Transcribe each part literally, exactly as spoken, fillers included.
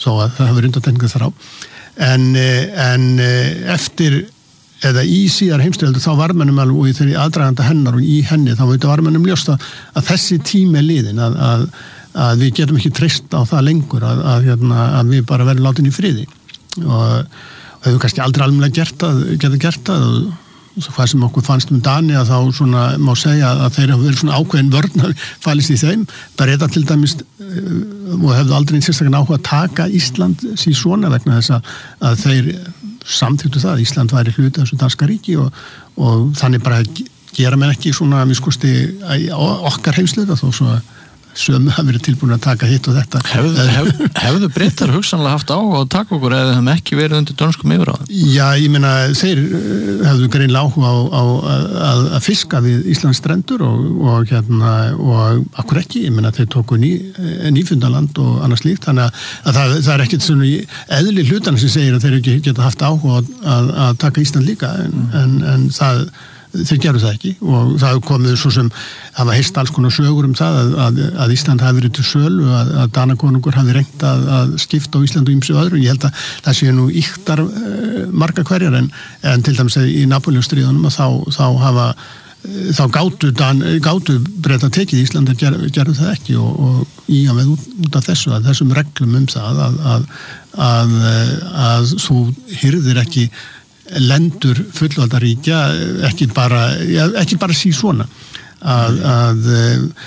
þó að það hefur undantekningar þar á en, en eftir eða í síðar heimsstyrjaldir þá var mannum alveg og í þeirri aðdraganda hennar og í henni þá var mannum ljóst að, að þessi tími er liðin að, að, að við getum ekki treyst á það lengur að, að, hérna, að við bara verðum látin í friði og og hefur kannski aldrei almennilega gert það, geta gert það og hvað sem okkur fannst um Dani að þá svona má segja að þeir hafa verið svona ákveðin vörn að falist í þeim, bara þetta til dæmis og hefðu aldrei sérstaklega áhuga að taka Ísland síðan svona vegna þess að, að þeir samþyktu það, Ísland væri hluti af þessu danska ríki og, og þannig bara gera menn ekki svona miskusti okkar heimsleita þó svo sömu hafa verið tilbúin að taka hitt og þetta. Hefðu, hef, hefðu Bretar hugsanlega haft á að taka okkur eða þeim ekki verið undir dönskum yfirráðum? Já, ég meina, þeir hefðu greinlega áhuga á, á að, að fiska við Íslands strendur og, og hérna, og akkur ekki, ég meina, þeir tóku ný, nýfundaland og annars líkt, þannig að, að það, það er ekkert svona eðli hlutana sem segir að þeir ekki geta haft áhuga að, að taka Ísland líka, en, mm. en, en það þeir gerðu það ekki og það komið svo sem það var heist alls konar sögur um það að, að, að Ísland hafi verið til sölu að, að Danakonungur hafi reynt að, að skipta á Ísland og ýmsu öðru. Ég held að það sé nú ýktar uh, marga hverjar en, en til dæmis í Napóleónsstríðunum að þá, þá hafa þá gátu, Dan, gátu Breta tekið Ísland en ger, gerðu það ekki og, og í að við út, út af þessu að þessum reglum um það að, að, að, að þú hirðir ekki lendur fullvalda ríkja ekki bara, ja, ekki bara sí svona að, að e,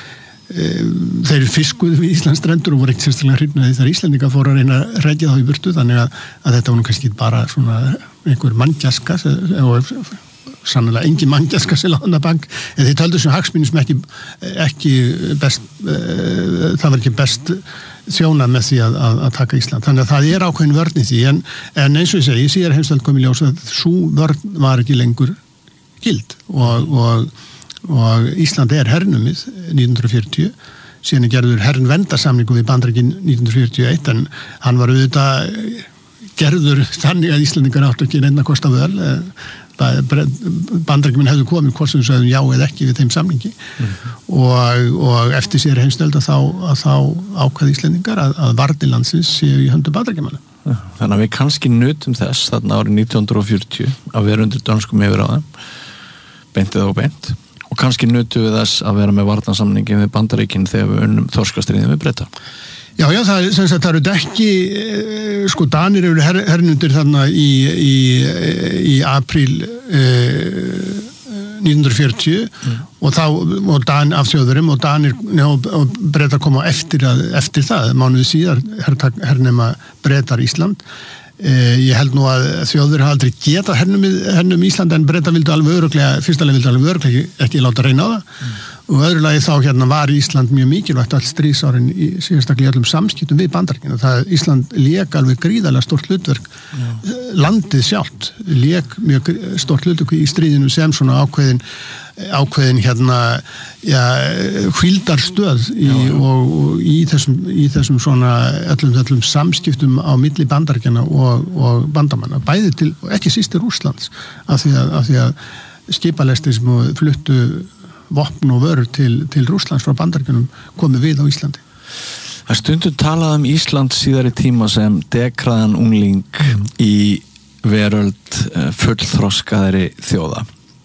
e, þeir fiskuðu við Íslands strendur og voru ekkert sérstaklega hrifnir þegar Íslendingar fóru að reyna að rekja þá í burtu þannig að, að þetta var nú kannski bara svona einhver manngjaska og sannlega engin manngjaska sem lána bank en þeir töldu sem hagsmunum sem ekki, ekki best e, það var ekki best þjóna með því að, að, að taka Ísland. Þannig að það er ákveðin vörn í því en, en eins og ég segi, síðar heimstöld kom í ljós að sú vörn var ekki lengur gild og, og, og Ísland er hernumið nítján hundruð fjörutíu síðan er gerður hernvendarsamningu við Bandaríkin nítján hundruð fjörutíu og eitt en hann var auðvitað gerður þannig að Íslandingar áttu ekki reyna að kosta völ Bandaríkjamenn hefðu komið hvort sem sögðum já eða ekki við þeim samningi mm-hmm. og, og eftir sér heimstöld að þá, að þá ákvað Íslendingar að, að varnir landsins séu í höndu Bandaríkjamanna. Þannig að við kannski nutum þess þarna árið nítján hundruð fjörutíu að vera undir dönskum yfirráðum beintið og beint og kannski nutum við þess að vera með varnarsamningi við Bandaríkin þegar við unnum þorskastríðin við Breta. Já, já, það, sem sagt, það eru ekki, sko, Danir eru her, hernundir þarna í, í, í apríl eh, nítján hundruð fjörutíu mm. og þá, og Dan af þjóðurum og Danir og, og Bretar koma eftir, að, eftir það, mánuði síðar her, hernema Bretar Ísland. Eh, ég held nú að þjóður hafa aldrei getað hernum, hernum Ísland en Bretar vildu alveg öruglega, fyrstulega vildu alveg öruglega ekki, ekki láta reyna á það. Mm. Og öðrulagi þá hérna var Ísland mjög mikilvægt all stríðsárin í sérstaklega öllum samskiptum við Bandaríkin og það Ísland lék alveg gríðarlega stórt hlutverk Já. landið sjálft lék mjög stórt hlutverk í stríðinu sem svona ákveðin ákveðin hérna ja, hvíldarstöð í, Já, og, og í, þessum, í þessum svona öllum, öllum samskiptum á milli Bandaríkjana og, og bandamanna bæði til, og ekki síst til Rússlands af því að, af því að skipalestir sem fluttu vopn og vörur til, til Rússlands frá Bandaríkjunum komið við á Íslandi. Það stundu talað um Ísland síðari tíma sem dekraðan ungling mm. í veröld fullþroskaðri þjóða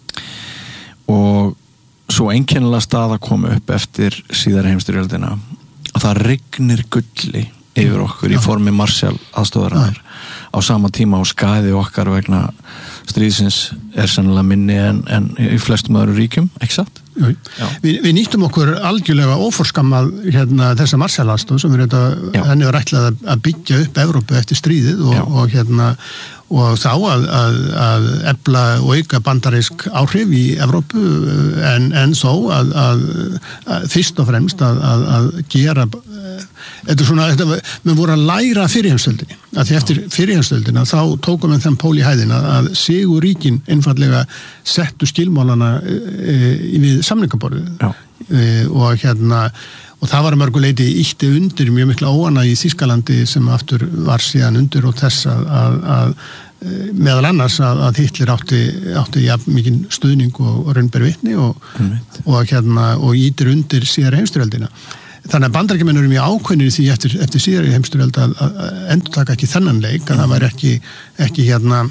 og svo einkennilega staða kom upp eftir síðari heimsstyrjöldina að það rignir gulli yfir okkur Já. Í formi Marshall aðstoðarinnar á sama tíma og skaði okkar vegna stríðsins er sennilega minni en, en í flestum öðru ríkjum, ekki satt? Vi, við nýttum okkur algjörlega óforskammað hérna, þessa Marshall-aðstoð sem er þetta, henni var ætlað að byggja upp Evrópu eftir stríðið og, og, hérna, og þá að, að, að efla og auka bandarísk áhrif í Evrópu en, en þó að, að, að fyrst og fremst að, að, að gera þetta er svona, þetta, við vorum að læra fyrirheimstöldinni, að því eftir fyrirheimstöldina þá tókum við þeim pól í hæðina að sigur ríkin einfallega settu skilmálana e, e, við samningaborðið e, og hérna og það var að mörguleiti ítti undir mjög mikla óana í Þýskalandi sem aftur var síðan undir og þess að, að, að meðal annars að, að Hitler átti, átti ja, mikinn stuðning og, og raunber vitni og, mm. og, hérna, og ítir undir síðar heimsstyrjöldina. þannig að Bandaríkjamenn eru mjög ákveðnir í því eftir, eftir síðari heimsstyrjöld að, að endurtaka ekki þennan leik, að það væri ekki, ekki hérna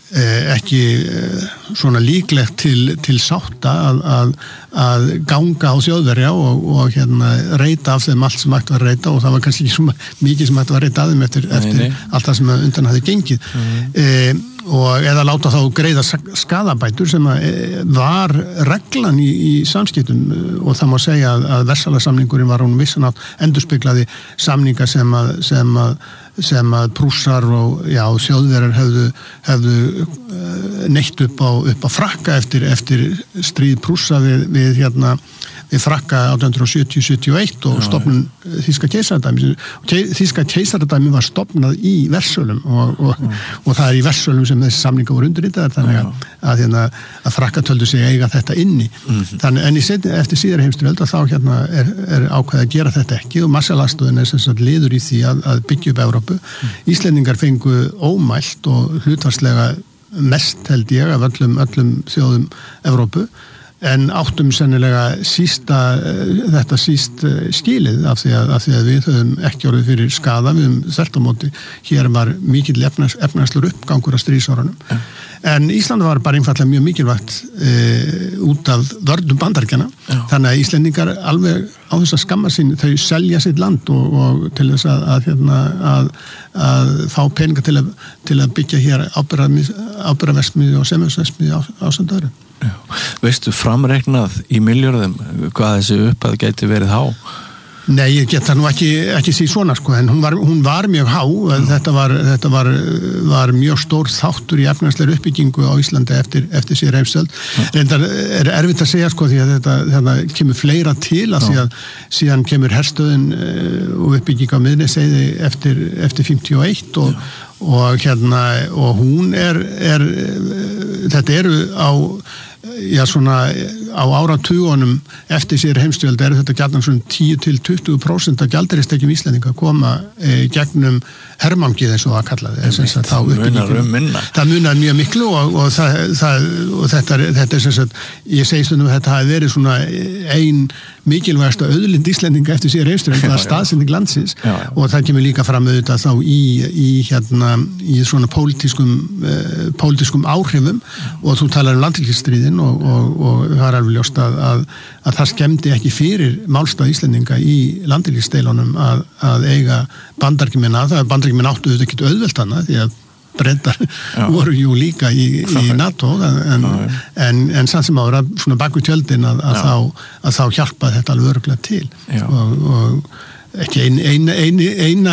ekki svona líklegt til, til sátta að, að, að ganga á Þjóðverja og, og hérna reyta af þeim allt sem ætti að reyta og það var kannski ekki svona mikið sem ætti að reyta að þeim eftir, eftir nei, nei. allt það sem undan hafði gengið mm. e, og eða láta þá greiða skaðabætur sem að var reglan í, í samskiptum og það má segja að, að Versailles-samningurinn var hún vissan átt endurspeglaði samninga sem að, sem að sem að Prússar og já, Þjóðverjar hefðu, hefðu neitt upp á, upp á Frakka eftir, eftir stríð Prússa við, við, hérna, við Frakka átján hundruð sjötíu til sjötíu og eitt og stofnun Þýska keisaradæmi. Þýska keisaradæmi var stofnað í Versölum og, og, og það er í Versölum sem þessi samninga voru undirritaðar þannig að, að, að, að Frakka töldu sig eiga þetta inni. Mm-hmm. Þannig, en í seti, eftir síðari heimsstyrjöld þá hérna, er, er ákveð að gera þetta ekki og Marshall-aðstoðin er sem sagt liður í því að, að byggja upp Evrópu. Mm. Íslendingar fengu ómælt og hlutvarslega mest held ég af öllum, öllum þjóðum Evrópu en áttum sennilega sísta, þetta síst skilið af því að, af því að við höfum ekki orðið fyrir skaða, við höfum þvert á móti, hér var mikill efnas, efnaslur uppgangur af stríðsárunum. Ja. En Ísland var bara einfallega mjög mikilvægt e, út af vörnum Bandaríkjanna, ja. Þannig að Íslendingar alveg á þess að skamma sín, þau selja sitt land og, og til þess að, að, hérna, að, að fá peninga til að, til að byggja hér ábyrgðarverksmiðju og semjöfsverksmiðju á, á sandöru. Já. Veistu framreiknað í milljörðum hvað þessi upphæð gæti verið há? Nei, ég get það nú ekki, ekki síð svona sko, en hún var, hún var mjög há, þetta, var, þetta var, var mjög stór þáttur í efnahagslegri uppbyggingu á Íslandi eftir, eftir síðar heimsstyrjöld. Reyndar er erfitt að segja sko því að þetta, þetta kemur fleira til að því að síðan kemur herstöðin og uppbygging á Miðnesheiði eftir, eftir fimmtíu og eitt og, og, hérna, og hún er, er, þetta eru á já svona á áratugunum eftir sér heimsstyrjöld eru þetta gjarnan svona tíu til tuttugu prósent af gjaldeyristekjum Íslendinga koma e, gegnum hermangið eins og að kalla þið það munar, það munar mjög miklu og, og, það, það, og þetta er, þetta er sem sagt, ég segi stundum að þetta hafi verið svona ein mikilvægasta auðlind Íslendinga eftir sér heimsstyrjöld, það er staðsending landsins já, já. Og það kemur líka fram auðvitað þá í, í hérna í svona pólitískum uh, pólitískum áhrifum og þú talar um landhelgisstríðin og, og, og það er alveg ljóst að, að, að það skemmdi ekki fyrir málstað Íslendinga í landhelgisdeilunum að, að eiga Bandaríkjamenn að það Bandaríkjamenn áttu þetta ekki auðvelt hana því að Bretar voru jú líka í, í NATO en, en, en samt sem ára svona baku tjöldin að, að, þá, að þá hjálpa þetta alveg öruglega til og, og ekki ein, ein, ein, eina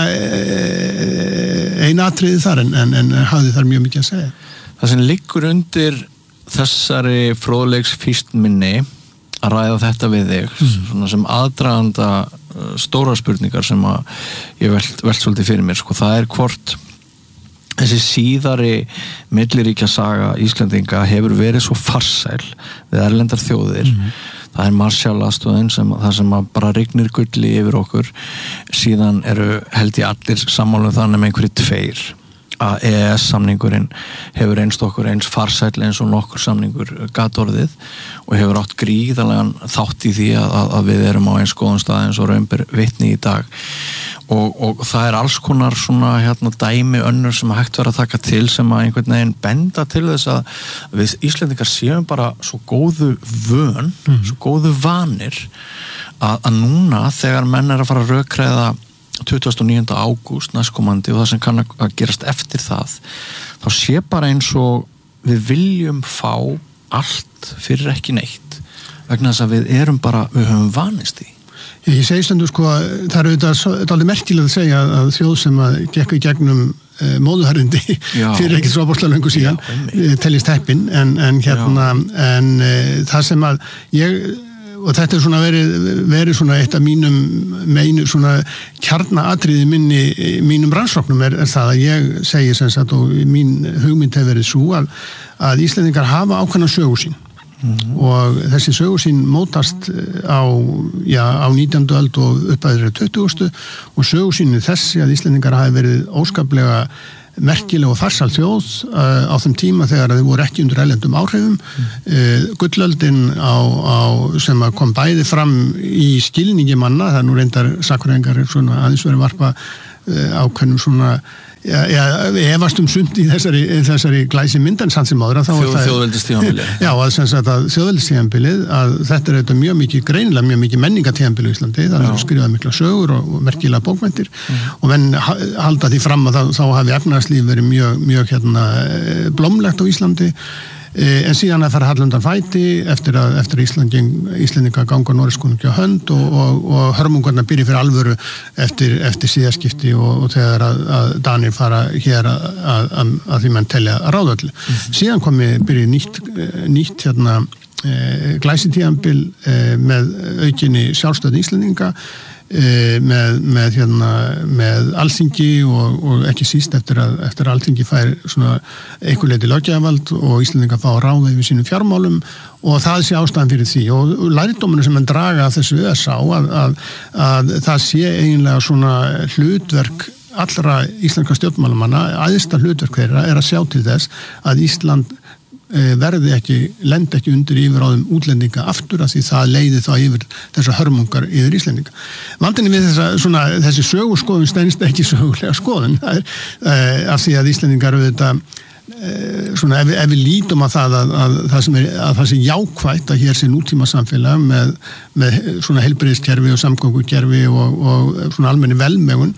eina atriði þar en, en, en hafði þar mjög mikið að segja. Það sem liggur undir þessari fróðleiks fyrstminni að ræða þetta við þig mm. svona sem aðdraganda stóra spurningar sem að ég velt, velt svolítið fyrir mér sko, það er hvort þessi síðari milliríkja saga Íslendinga hefur verið svo farsæl við erlendar þjóðir mm. það er Marshall-aðstoðin sem, það sem að bara rignir gulli yfir okkur síðan eru held ég allir sammála um þannig með einhverju tveir að E E S-samningurinn hefur einst okkur eins farsæl eins og nokkur samningur gat orðið og hefur átt gríðarlegan þátt í því að, að við erum á eins góðum stað eins og raun ber vitni í dag og, og það er alls konar svona hérna dæmi önnur sem hægt verið að taka til sem að einhvern veginn benda til þess að við Íslendingar séum bara svo góðu vön, mm. svo góðu vanir að, að núna þegar menn er að fara að rökræða tuttugasta og níunda ágúst næstkomandi og það sem kann að gerast eftir það þá sé bara eins og við viljum fá allt fyrir ekki neitt vegna þess að við erum bara, við höfum vanist í. Ég segi stundu sko það er auðvitað alveg merkilega að segja að þjóð sem að gekk í gegnum uh, móðuharrindi fyrir ekki svo bórslega löngu síðan tellist heppin en, en hérna Já. En uh, það sem að ég og þetta er svona verið, verið svona eitt af mínum meinu svona kjarnaatriði minni, mínum rannsóknum er, er það að ég segi sem sagt og mín hugmynd hefur verið svo að, að Íslendingar hafa ákveðna sögu sín mm-hmm. og þessi sögu sín mótast á, já, á nítjándu öld og upp að þeirra tuttugustu og sögu sín þessi að Íslendingar hafi verið óskaplega merkileg og farsal þjóð uh, á þeim tíma þegar þau voru ekki undir erlendum áhrifum. Uh, gullöldin á, á, sem kom bæði fram í skilningi manna, það er nú reyndar sakfræðingar svona aðeins verið varpa uh, ákveðnum svona Já, já, efast um sumt í þessari, þessari glæsi myndin samt sem áður Þjóð, þjóðveldistíðanbilið Já, að, sagt, að þjóðveldistíðanbilið að þetta er þetta mjög mikið greinilega mjög mikið menningatíðanbilið í Íslandi það er skrifað mikla sögur og, og merkilega bókmenntir mm. og menn halda því fram að þá, þá hafi efnahagslíf verið mjög, mjög hérna, blómlegt á Íslandi en síðan að fara hallandan fæti eftir að, eftir að Íslanding, Íslandinga ganga Noregskonungi á hönd og, og, og hörmungarna byrja fyrir alvöru eftir, eftir síðaskipti og, og þegar að, að Danir fara hér að, að, að, að því menn telja ráðöldu. Mm-hmm. Síðan komi byrja nýtt, nýtt hérna, e, glæsitíðanbil e, með aukinni sjálfstöð Íslandinga e, með, með, hérna, með Alþingi og, og ekki síst eftir að, eftir að Alþingi fær svona einhver leyti löggjafavald og Íslandinga fá að ráða yfir sínum fjármálum og það sé ástæðan fyrir því og lærdóminu sem mann draga af þessu er sá að, að, að það sé eiginlega svona hlutverk allra íslenska stjórnmálamanna, æðsta hlutverk þeirra er að sjá til þess að Ísland verði ekki, lendi ekki undir yfiráðum útlendinga aftur að því það leiði þá yfir þessar hörmungar yfir Íslendinga. Vandinni við þessa, svona, þessi sögurskoðun steinst ekki sögulega skoðun það er uh, af því að Íslendingar auðvitað uh, svona ef, ef við lítum að það að, að, það sem er, að það sé jákvætt að hér sé nútíma samfélag með, með svona heilbrigðiskerfi og samgöngukerfi og, og svona almenni velmegun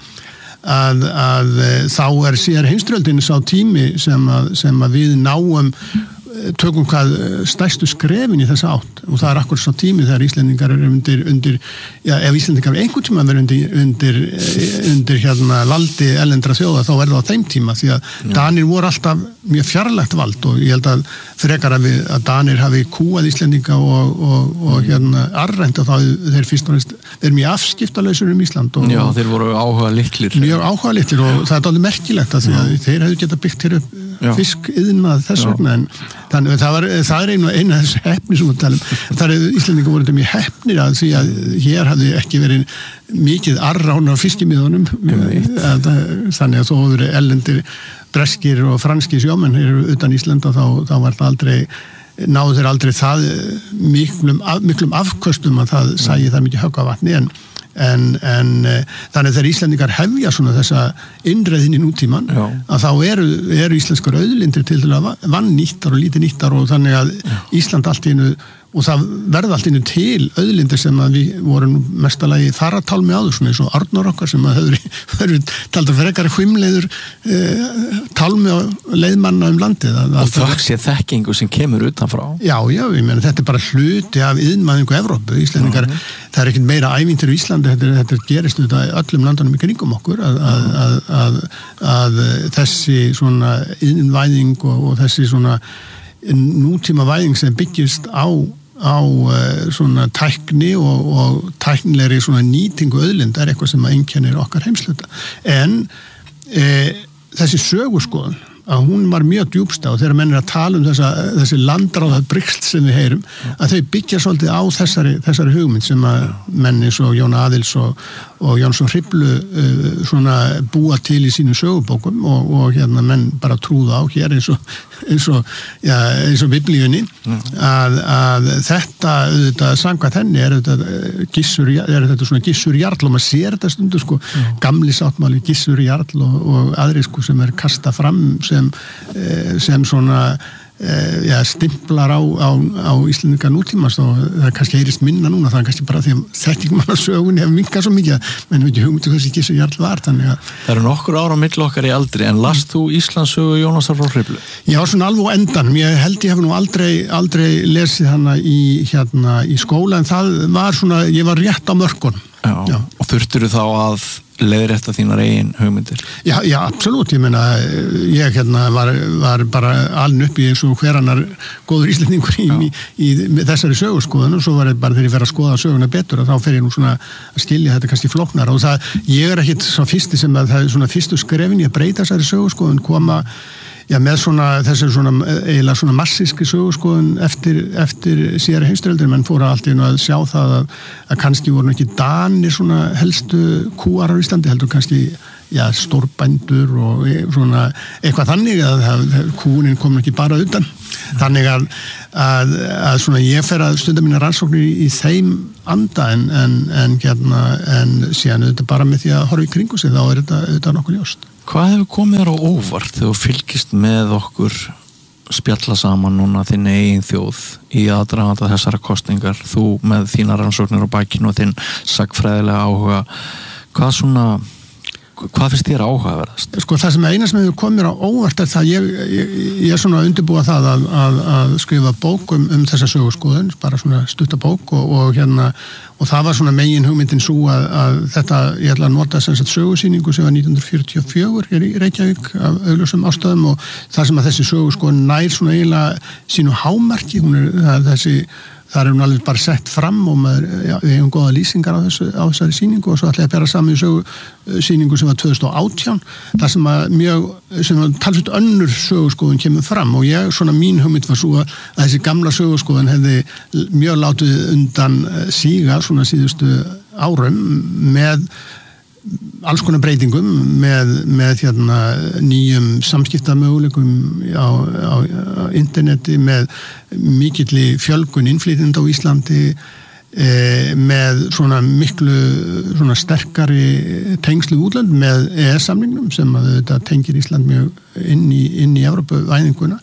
Að, að þá er síðar heimsstyrjöldinni sá tími sem að, sem að við náum tökum hvað stærstu skrefin í þessa átt og það er akkur svo tími þegar Íslendingar eru undir, undir já, ef Íslendingar er einhvern tíma verið undir, undir, undir hérna valdi erlendra þjóða þá er það á þeim tíma því að já. Danir voru alltaf mjög fjarlægt vald og ég held að frekar að, við, að Danir hafi kúað Íslendinga og, og, og hérna arrænt og þá þeir fyrst og næst er mjög afskiptalausur um Ísland og, Já, þeir voru áhuga litlir mjög áhuga litlir og það er alveg merkilegt að því að þeir hefðu getað byggt hér upp fiskiðnað þess vegna en þannig að það, var, það er einu, einu af þessu heppni sem við talum. Það er Íslendingar voru þetta mjög heppnir að því að hér hafði ekki verið mikið arrán á fiskimiðunum þannig að þó voru erlendir breskir og franskir sjómenn eru utan Íslanda þá, þá var það aldrei náðu þeir aldrei það miklum, af, miklum afköstum að það sæi það mikið högg á vatni en En, en þannig þegar Íslendingar hefja svona þessa innreðin í nútíman Já. Að þá eru, eru íslenskar auðlindir til að vann nýttar og lítið nýttar og þannig að Já. Ísland allt í einu og það verða allt innu til auðlindir sem að við vorum mestalagi faratálmi áður svona eins og Arnór okkar sem að höfður talda frekar hvimleiður eh, tálmi á leiðmanna um landið að, og þakk sé þekkingu sem kemur utanfrá Já, já, ég meina þetta er bara hluti af iðnvæðingu Evrópu, Íslendingar mm. það er ekkert meira ævíntur í Íslandi þetta, þetta gerist auðvitað öllum landunum í kringum okkur að, að, að, að, að þessi svona iðnvæðing og, og þessi svona nútíma væðing sem byggist á á uh, svona tækni og, og tæknilegri svona nýtingu auðlind er eitthvað sem að einkennir okkar heimsluta en uh, þessi sögurskoðun að hún var mjög djúpsta og þegar menn er að tala um þessa, þessi landráða brygst sem við heyrum, að þau byggja svolítið á þessari, þessari hugmynd sem að menn eins og Jón Aðils og, og Jónsson Hriflu uh, svona búa til í sínum sögubókum og, og hérna menn bara trúða á hér eins og, eins og, ja, eins og biblíunni að, að þetta auðvitað samkvæmt henni er þetta gissur, er þetta svona gissur jarl og maður sér þetta stundu sko, gamli sáttmáli gissur jarl og, og aðri sko sem er kasta fram sem Sem, sem svona ja, stimplar á, á, á Íslendinga nútímast og það kannski heyrist minna núna, það er kannski bara því að þekking mann á sögunni hefur minkað svo mikið menn við ekki hugmyndu hversi Gissur Jarl var þannig að Það eru nokkur ára á milli okkar í aldri en last þú Íslandssögu Jónasar frá Hriflu? Já, svona alveg á endanum, ég held ég hef nú aldrei, aldrei lesið hana í, hérna, í skóla en það var svona, ég var rétt á mörkunum Já, Já. Og þurftirðu þá að leiðrétta þínar eigin hugmyndir? Já, já, absolutt, ég meina ég hérna var, var bara aln upp í eins og hver annar góður íslendingur í, í, í, í þessari sögurskoðun og svo var ég bara þegar ég fer að skoða söguna betur og þá fer ég nú svona að skilja þetta kannski flóknar og það, ég er ekkit svo fyrsti sem að það er svona fyrstu skrefin ég að breyta þessari sögurskoðun koma Já, með svona, þessi svona, eiginlega svona massíski sögurskoðun eftir, eftir síðari heimsstyrjöldinni, menn fóru allt í einu að sjá það að, að kannski voru ekki Danir svona helstu kúar á Íslandi, heldur kannski já, stórbændur og svona eitthvað þannig að, að kúnin kom ekki bara utan. Þannig að, að, að svona ég fer að stunda mína rannsóknir í, í þeim anda en, en, en, hérna, en síðan auðvitað bara með því að horfa í kringu sig þá er þetta auðvitað nokkuð ljóst. Hvað hefur komið þér á óvart þegar þú fylgist með okkur spjalla saman núna þinn eigin þjóð í aðdraganda þessara kosningar, þú með þína rannsóknir á bakinu og þinn sagfræðilega áhuga, hvað svona hvað finnst þér áhugaverðast? Sko það sem eina sem hefur komið mér á óvart er það ég, ég, ég er svona að undirbúa það að, að, að skrifa bók um, um þessa söguskoðun, bara svona stutta bók og, og hérna og það var svona megin hugmyndin svo að, að þetta, ég ætla að nota sem sagt sögusýningu sem var nítján hundruð fjörutíu og fjögur hér í Reykjavík af augljósum ástæðum og það sem að þessi söguskoðun nær svona eiginlega sínu hámarki, hún er það, þessi þar er hún alveg bara sett fram og maður, já, við hefum góða lýsingar á, þessu, á þessari sýningu og svo ætla ég að bera saman í sögu sýningu sem var tvö þúsund og átján þar sem að mjög, sem að talsveit önnur söguskoðun kemur fram og ég, svona mín hugmynd var svo að þessi gamla söguskoðun hefði mjög látið undan síga svona síðustu árum með alls konar breytingum með, með hérna, nýjum samskiptamöguleikum á, á, á interneti með mikilli fjölgun innflytjenda á Íslandi e, með svona miklu svona sterkari tengslu útlönd með E E S-samningnum sem að þetta tengir Ísland mjög inn í, inn í Evrópuvæðinguna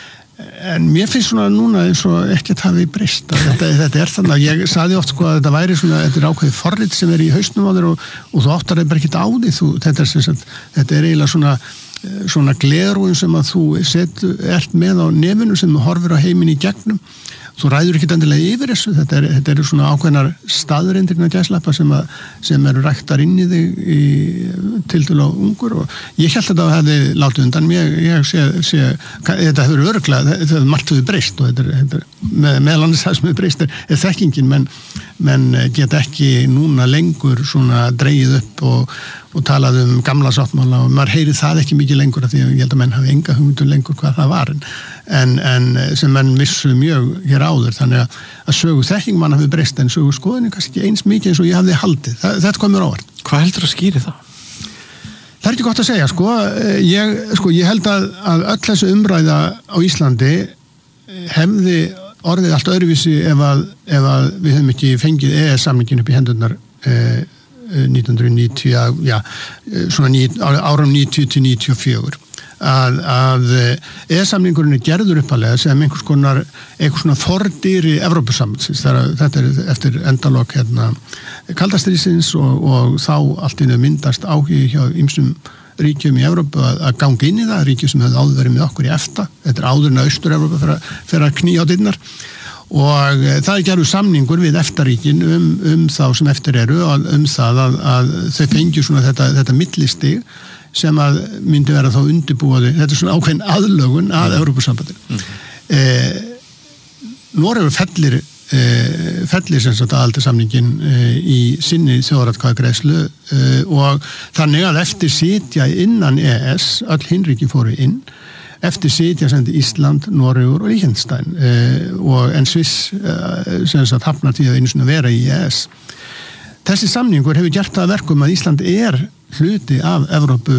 en mér finnst svona núna eins og ekkert hafi breyst þetta, þetta er þannig að ég saði oft sko að þetta væri svona, þetta er ákveðið forrit sem er í hausnum á þér og, og þú áttar þeir bara ekkert á því þú, þetta, er, sem sagt, þetta er eiginlega svona svona glerúin sem að þú set, ert með á nefinu sem þú horfir á heiminn í gegnum þú ræður ekkert endilega yfir þessu þetta er, þetta er svona ákveðnar staðreindirna gæslappa sem, að, sem eru ræktar inn í þig í, til til á ungur og ég held að það hefði látið undan ég, ég sé, sé, þetta hefur öruglega þetta hefur margt hefur breyst og þetta er, þetta er með, meðal annars það sem hefur breyst er, er þekkingin menn, menn geta ekki núna lengur svona dreigið upp og og talað um gamla sáttmála og maður heyri það ekki mikið lengur af því að ég held að menn hafi enga hugmyndum lengur hvað það var en, en sem menn vissu mjög hér áður þannig að, að sögu þekking mann hafi breyst en sögu skoðinu kannski ekki eins mikið eins og ég hafði haldið það, þetta kom mér ávart. Hvað heldur að skýri það? Það er ekki gott að segja sko ég, sko, ég held að, að öll þessu umræða á Íslandi hefði orðið allt öðruvísi ef að, ef að við höfum ekki fengið E E S-samningin upp í hendurnar eh, nítján hundruð níutíu, já, svona ní, árum níutíu til níutíu og fjögur að, að E E S-samningurinn er gerður uppalega sem einhvers konar einhvers svona fordýri Evrópusambandsins þetta er eftir endalok hérna kaldastríðsins og, og þá allt innu myndast áhugi hjá ýmsum ríkjum í Evrópu að, að ganga inn í það, ríkjum sem hefði áður verið með okkur í EFTA, þetta er áður en að Austur-Evrópu fyrir að knýja á dyrnar og það er gerður samningur við EFTA-ríkin um, um þá sem eftir eru um það að, að þau fengju svona þetta, þetta millistig sem að myndi vera þá undirbúaði þetta er svona ákveðin aðlögun að mm. Evrópusambandinu mm. eh, Noregur fellir eh, fellir sem sagt aðaldarsamningin eh, í sinni þjóðaratkvæðagreiðslu eh, og þannig að eftir sitja innan E E S öll hinríki fóru inn eftir sitja sem Ísland, Noregur og Liechtenstein eh, og en Sviss eh, sem sagt hafnar því að einu svona vera í E E S. Þessi samningur hefur gert það verkum að Ísland er hluti af Evrópu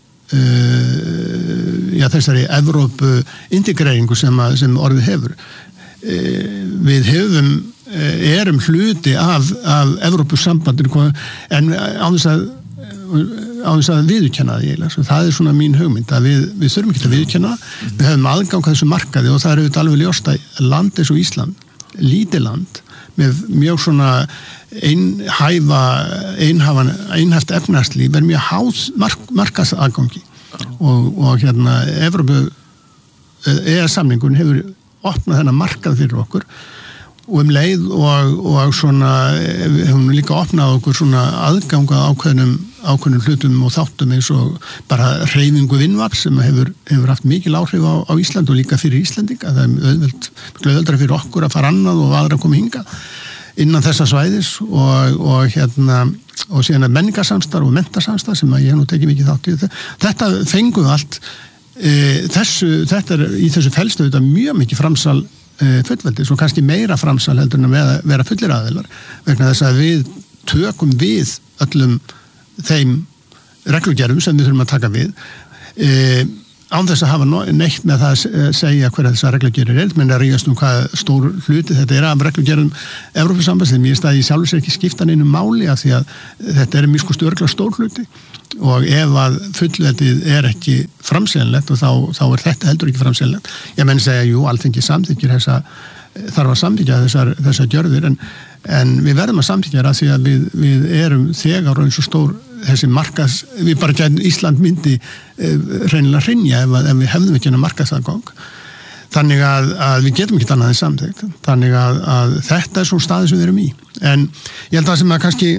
uh, já þessari Evrópu integreringu sem, að, sem orðið hefur. Uh, við hefum uh, erum hluti af, af Evrópusambandinu en á þess að á þess að viðurkenna það eiginlega. Það er svona mín hugmynd að við, við þurfum ekki að viðurkenna mm. við höfum aðgang að þessu markaði og það er auðvitað alveg ljóst að land eins og Ísland, lítið land með mjög svona einhæfa einhafan, einhæft efnarslíf er mjög háð mark, markaðsaðgangi og, og hérna Evrópu E E S-samningurinn hefur opnað þennan markað fyrir okkur og um leið og, og svona við hefum líka opnað okkur svona aðganga ákveðnum, ákveðnum hlutum og þáttum eins og bara hreyfingu vinnvarps sem hefur, hefur haft mikil áhrif á, á Ísland og líka fyrir Íslandinga. Það er auðvelt, auðveldra fyrir okkur að fara annað og aðra að koma hingað innan þessa svæðis og, og hérna og síðan er menningarsamstarf og menntarsamstarf sem að ég hef nú tekið mikið þátt í þetta. Þetta fengum allt e, þessu, þetta er í þessu felstu þetta mjög mikið framsal fullveldis og kannski meira framsal heldur en að vera fullir aðilar vegna þess að við tökum við öllum þeim reglugerðum sem við þurfum að taka við e, án þess að hafa neitt með það að segja hverja þessar reglugerðir er, menn að ríðast um hvað stór hluti þetta er af reglugerðum Evrópusambandsins, mér finnst að ég sjálfur sér ekki skipta neinu máli af því að þetta er mjög sko störgla stór hluti og ef að fullveldið er ekki framseljanlegt og þá, þá er þetta heldur ekki framseljanlegt. Ég menn segja, jú, Alþingi samþykkir þessa, þarf að samþykja þessar, þessar gjörðir en, en við verðum að samþykja það því að við, við erum þegar eins og stór þessi markas, við bara gætum Ísland myndi eh, reynilega hrynja ef, ef við hefðum ekki hennar markaðsaðgang. Þannig að, að við getum ekki annað en samþykkt. Þannig að, að þetta er svona staði sem við erum í. En ég held að sem að kannski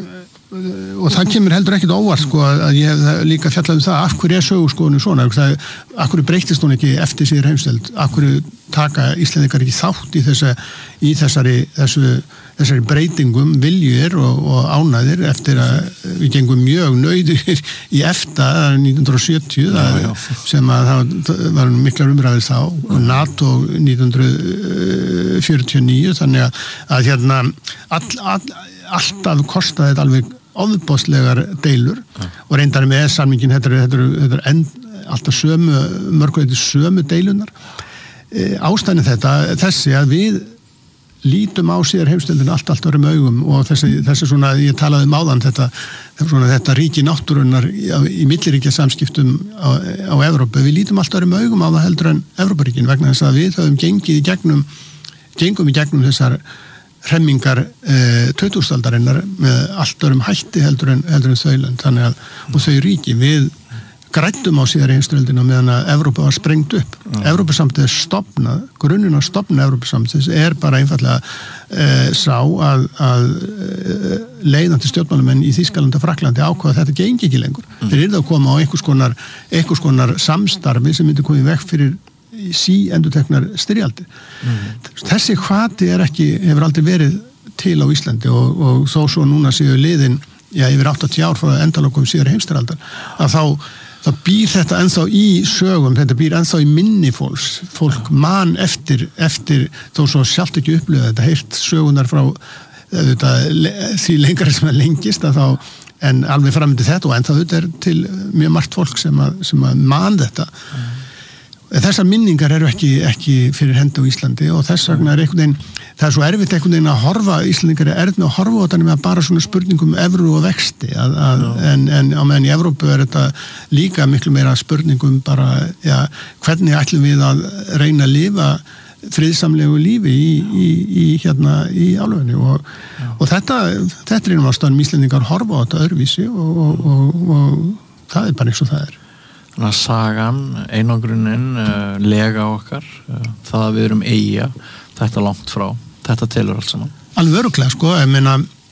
og það kemur heldur ekkert óvart sko að ég hef líka fjallað um það af hverju er söguskoðunum svona, af hverju breytist hún ekki eftir síður heimstöld, af hverju taka Íslendingar ekki þátt í, þessa, í þessari, þessu, þessari breytingum viljur og, og ánæðir eftir að við gengum mjög nauðir í EFTA nítján hundruð sjötíu já, já. sem að það var miklar umræðir þá og NATO nítján hundruð fjörutíu og níu þannig að, að hérna all, all, alltaf kostaði þetta alveg ofboðslegar deilur ja. og reyndar með samningin þetta er, þetta er, þetta er end, alltaf sömu mörguleiti sömu deilunar e, ástæðin þetta þessi að við lítum á síðar heimstöldinu allt allt öðrum augum og þessi, þessi svona ég talaði um áðan þetta, svona, þetta ríki náttúrunnar í, í milliríkja samskiptum á, á Evrópu við lítum allt öðrum augum á það heldur en Evrópuríkin vegna þess að við höfum gengið í gegnum gengum í gegnum þessar hremmingar eh, tuttugustu-aldarinnar með allt öðrum hætti heldur en, heldur en þau lönd þannig að og þau ríki við græddum á síðari heimsstyrjöldina meðan að Evrópa var sprengt upp. Mm. Evrópusamtið er stofnað, grunninn að stofna Evrópusamtið er bara einfallega eh, sá að, að eh, leiðandi stjórnmálamenn í Þýskalandi og Frakklandi ákvaða að þetta gengi ekki lengur. Mm. Þeir yrðu að koma á einhvers konar, einhvers konar samstarfi sem myndi komið vekk fyrir sí endurteknar styrjaldir. Mm. Þessi hvati er ekki, hefur aldrei verið til á Íslandi og, og þó svo núna séu liðin, já, yfir áttatíu ár frá endalokum síðar heimsstyrjaldar, að þá, þá býr þetta ennþá í sögum, þetta býr ennþá í minni fólks, fólk man eftir, eftir þó svo sjálft ekki upplöða þetta, heilt sögunar frá þetta, því lengra sem að lengist að þá, en alveg framöndi þetta og ennþá þetta er til mjög margt fólk sem að, sem að man þetta. Mm. Þessar minningar eru ekki, ekki fyrir hendi á Íslandi og þess vegna er einhvern veginn, það er svo erfitt einhvern veginn að horfa, Íslandingar er erfitt með að horfa á þetta með bara svona spurningum evru og vexti, að, að, en, en á meðan í Evrópu er þetta líka miklu meira spurningum bara, já, hvernig ætlum við að reyna að lifa friðsamlegu lífi í, í, í hérna í álfunni og, og þetta, þetta er einum ástæðum Íslandingar horfa á þetta öðruvísi og, og, og, og það er bara eins og það er. Þannig að sagan, einangrunin, uh, lega okkar, uh, það að við erum eyja, þetta langt frá, þetta telur allt saman. Alveg örugglega, sko, ég meina,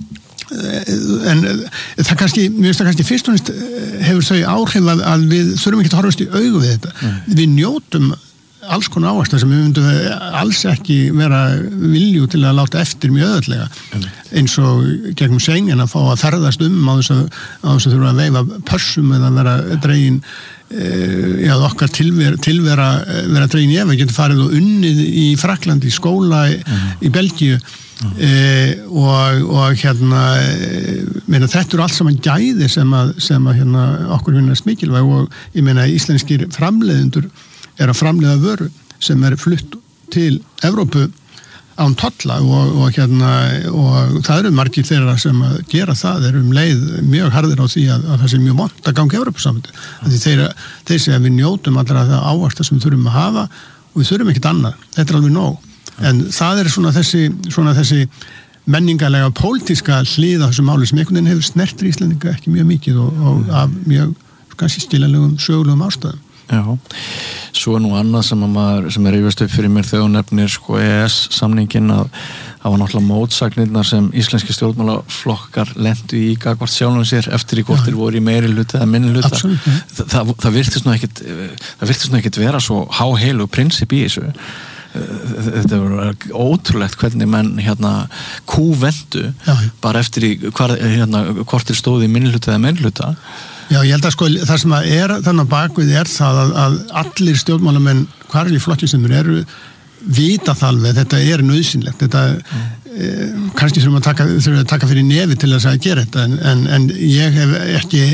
en það kannski, mér finnst það kannski fyrst og næst hefur þau áhrif að, að við þurfum ekki að horfast í augu við þetta. Mm. Við njótum alls konar ávaxta sem við myndum alls ekki vera vilju til að láta eftir mjög öðvöldlega. Mm. Eins og gegnum Schengen að fá að ferðast um á þess að, á þess að þurfa að veifa pössum eða vera dregin já, okkar tilvera, tilvera vera dregin í ef við getum farið og unnið í Frakklandi, í skóla mm. í Belgíu mm. e, og, og hérna meina, þetta eru allt saman gæði sem að, sem að hérna, okkur finnast mikilvæg og ég meina íslenskir framleiðendur er að framleiða vöru sem er flutt til Evrópu án tolla og, og hérna og það eru margir þeirra sem að gera það eru um leið mjög harðir á því að, að það sé mjög vont að ganga Evrópusambandið. Því þeir, þeir segja að við njótum allra það ávaxta sem við þurfum að hafa og við þurfum ekkert annað. Þetta er alveg nóg. En það er svona þessi, svona þessi menningarlega pólitíska hlið á þessu máli sem einhvern veginn hefur snertir Íslendinga ekki mjög mikið og, og af mjög kannski skiljanlegum sögulegum ástæðum. Já, svo er nú annað sem, maður, sem er yfirst upp fyrir mér þegar nefnir sko E E S-samningin að það var náttúrulega mótsagnirnar sem íslenski stjórnmálaflokkar lendu í gagnvart sjálfum sér eftir í hvort þeir voru í meiri hluta eða minni hluta. Absolutt, Þa, það, það virtist nú ekkit það virtist nú ekkit vera svo háheilu prinsip í þessu. Þetta var ótrúlegt hvernig menn hérna kúvendu bara eftir í hvar, hérna, hvort þeir stóði í minni hluta eða minni hluta. Já, ég held að sko, það sem að er þannig bakvið er það að, að allir stjórnmálamenn hvar í flokki sem eru vita það alveg, þetta er nauðsynlegt þetta, mm. eh, kannski þurfum að taka, þurfum að taka fyrir nefi til þess að gera þetta, en, en, en ég hef ekki heyrt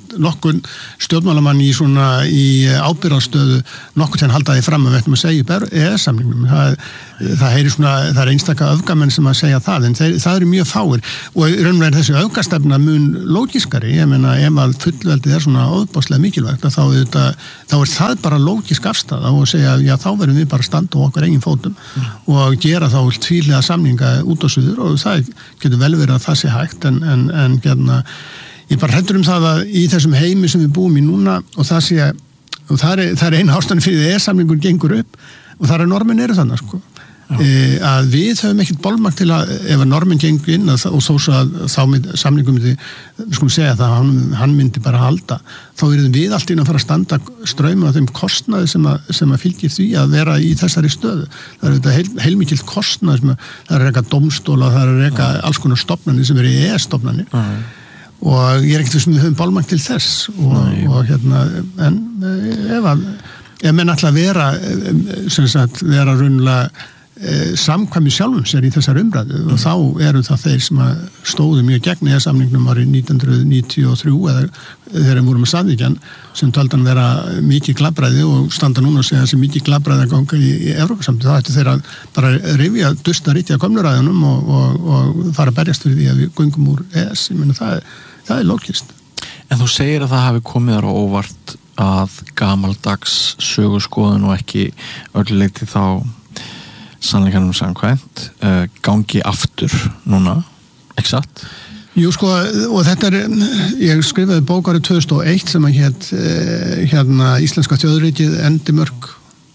nokkun stjórnmálamann í svona í ábyrgðarstöðu nokkuð til að halda því fram að við ættum að segja upp E E S-samningnum. Það, það heyri svona, það er einstaka öfgamenn sem að segja það, en þeir, það eru mjög fáir og raunverulega þessi öfgastefna mun lógiskari, ég meina ef að fullveldið er svona ofboðslega mikilvægt þá, þetta, þá er það bara lógisk afstaða og segja já þá verðum við bara að standa á okkar eigin fótum mm. og gera þá tvíhliða samninga út á suður og það getur vel verið að það sé hægt en, en, en gerna, ég bara hræddur um það að í þessum heimi sem við búum í núna og það sé og það er, það er eina ástæðan fyrir því að E-samningur gengur upp og það er normin eru þannig sko. E, að við höfum ekkert bolmakt til að ef að normin gengur inn að, og þó svo að þá mynd, samningum myndi, við skulum segja það hann, hann myndi bara halda þá erum við allt inn að fara að standa ströymum af þeim kostnaði sem að, sem að fylgir því að vera í þessari stöðu það er þetta heil, heilmikilt kostnaði sem að það er reka domstóla, það er reka ja. alls konar stofnanir sem eru E E S-stofnanir ja. og ég er ekkert sem við höfum bolmakt til þess og, og hérna en ef að ef menn ætla að vera sem sagt vera raunlega samkvæmi sjálfum sér í þessar umræðu mm. og þá eru það þeir sem stóðu mjög gegn E E S-samningnum árið nítján hundruð níutíu og þrjú eða þegar við vorum að Sandvíkjan sem töldan vera mikið glabræði og standa núna og segja þessi mikið glabræði að ganga í, í Evrópusamtið, þá ætti þeir að bara rifja dusta ríti að komnuræðunum og, og, og fara að berjast fyrir því að við göngum úr E E S, ég meina það, það er lógist. En þú segir að það hafi komið þar á óvart að gamaldags söguskoðun og ekki ölluleiti þá sannleikanum samkvæmt uh, gangi aftur núna, ekki satt? Jú sko, og þetta er ég skrifaði bók árið tvö þúsund og eitt sem að hét uh, hérna Íslenska þjóðríkið Endimörk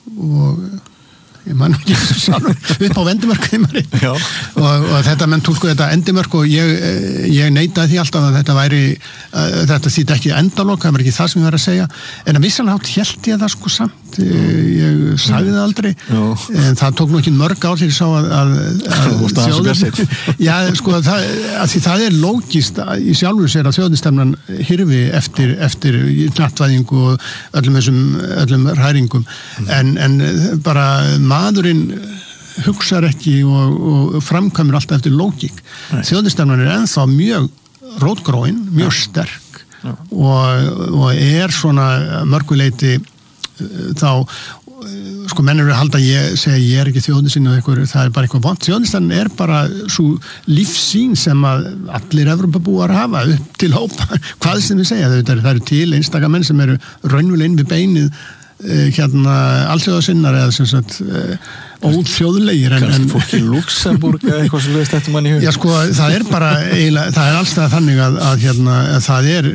og ég man ekki upp á Endimörk og, og þetta menn tólku þetta Endimörk og ég, ég neitaði því alltaf að þetta væri uh, þetta þýtti ekki endalok, það var ekki það sem ég var að segja en að vissanhátt hélt ég það sko samt ég sagði það aldrei Já. en það tók nú ekki mörg ár til ég sá að, að, að þjóðin já sko það, að því það er lógist í sjálfur sér að þjóðinstefnan hirfi eftir, eftir nattvæðingu og öllum þessum öllum hræringum mm. en, en bara maðurinn hugsar ekki og, og framkvæmur alltaf eftir lógík þjóðinstefnan er ennþá mjög rótgróin, mjög sterk og, og er svona mörguleiti þá sko menn eru að halda að ég segja ég er ekki þjóðnisinn og eitthvað, það er bara eitthvað vant þjóðnisinn er bara svo lífsýn sem að allir Evrópabúar hafa upp til hópa, hvað sem við segja það eru, það eru til einstaka menn sem eru raunverulega inn við beinið eh, hérna alþjóðasinnar eða sem sagt eh, óþjóðlegir en, kannski fólk í Luxemburg eða eitthvað sem veist þetta mann í hug já sko það er bara eiginlega, það er allstað þannig að, að hérna að það er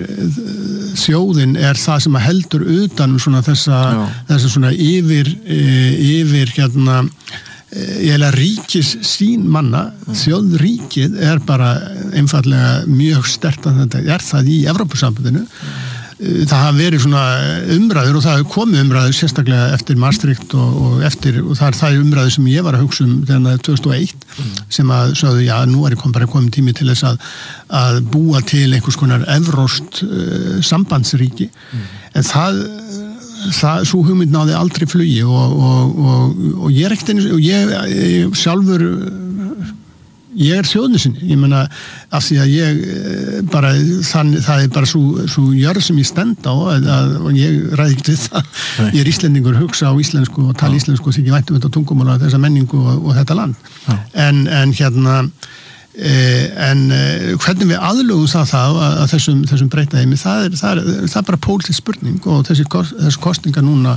þjóðin er það sem heldur utan svona þessa, þessa svona yfir yfir hérna eiginlega ríkis sín manna mm. þjóðríkið er bara einfallega mjög sterkt að þetta er það í Evrópusambandinu mm. það hafa verið svona umræður og það hafa komið umræður sérstaklega eftir Maastricht og, og eftir og það er það umræður sem ég var að hugsa um þegar tvö þúsund og eitt mm. sem að sögðu já nú er kom bara komið tími til þess að, að búa til einhvers konar evróst uh, sambandsríki mm. en það, það svo hugmynd náði aldrei flugi og, og, og, og ég er ekkert einu og ég, ég sjálfur ég er þjóðnisinni, ég meina af því að ég bara þann, það er bara svo, svo jörð sem ég stend á að, að, og ég ræði ekki við það Nei. Ég er Íslendingur, hugsa á íslensku og tala íslensku og þykir vænt um þetta tungumál og þessa menningu og, og þetta land en, en hérna eh, en eh, hvernig við aðlögum það það að, að þessum, þessum breyta heimi það er, það er, það er bara pólitísk spurning og þessi, þessi kostingar núna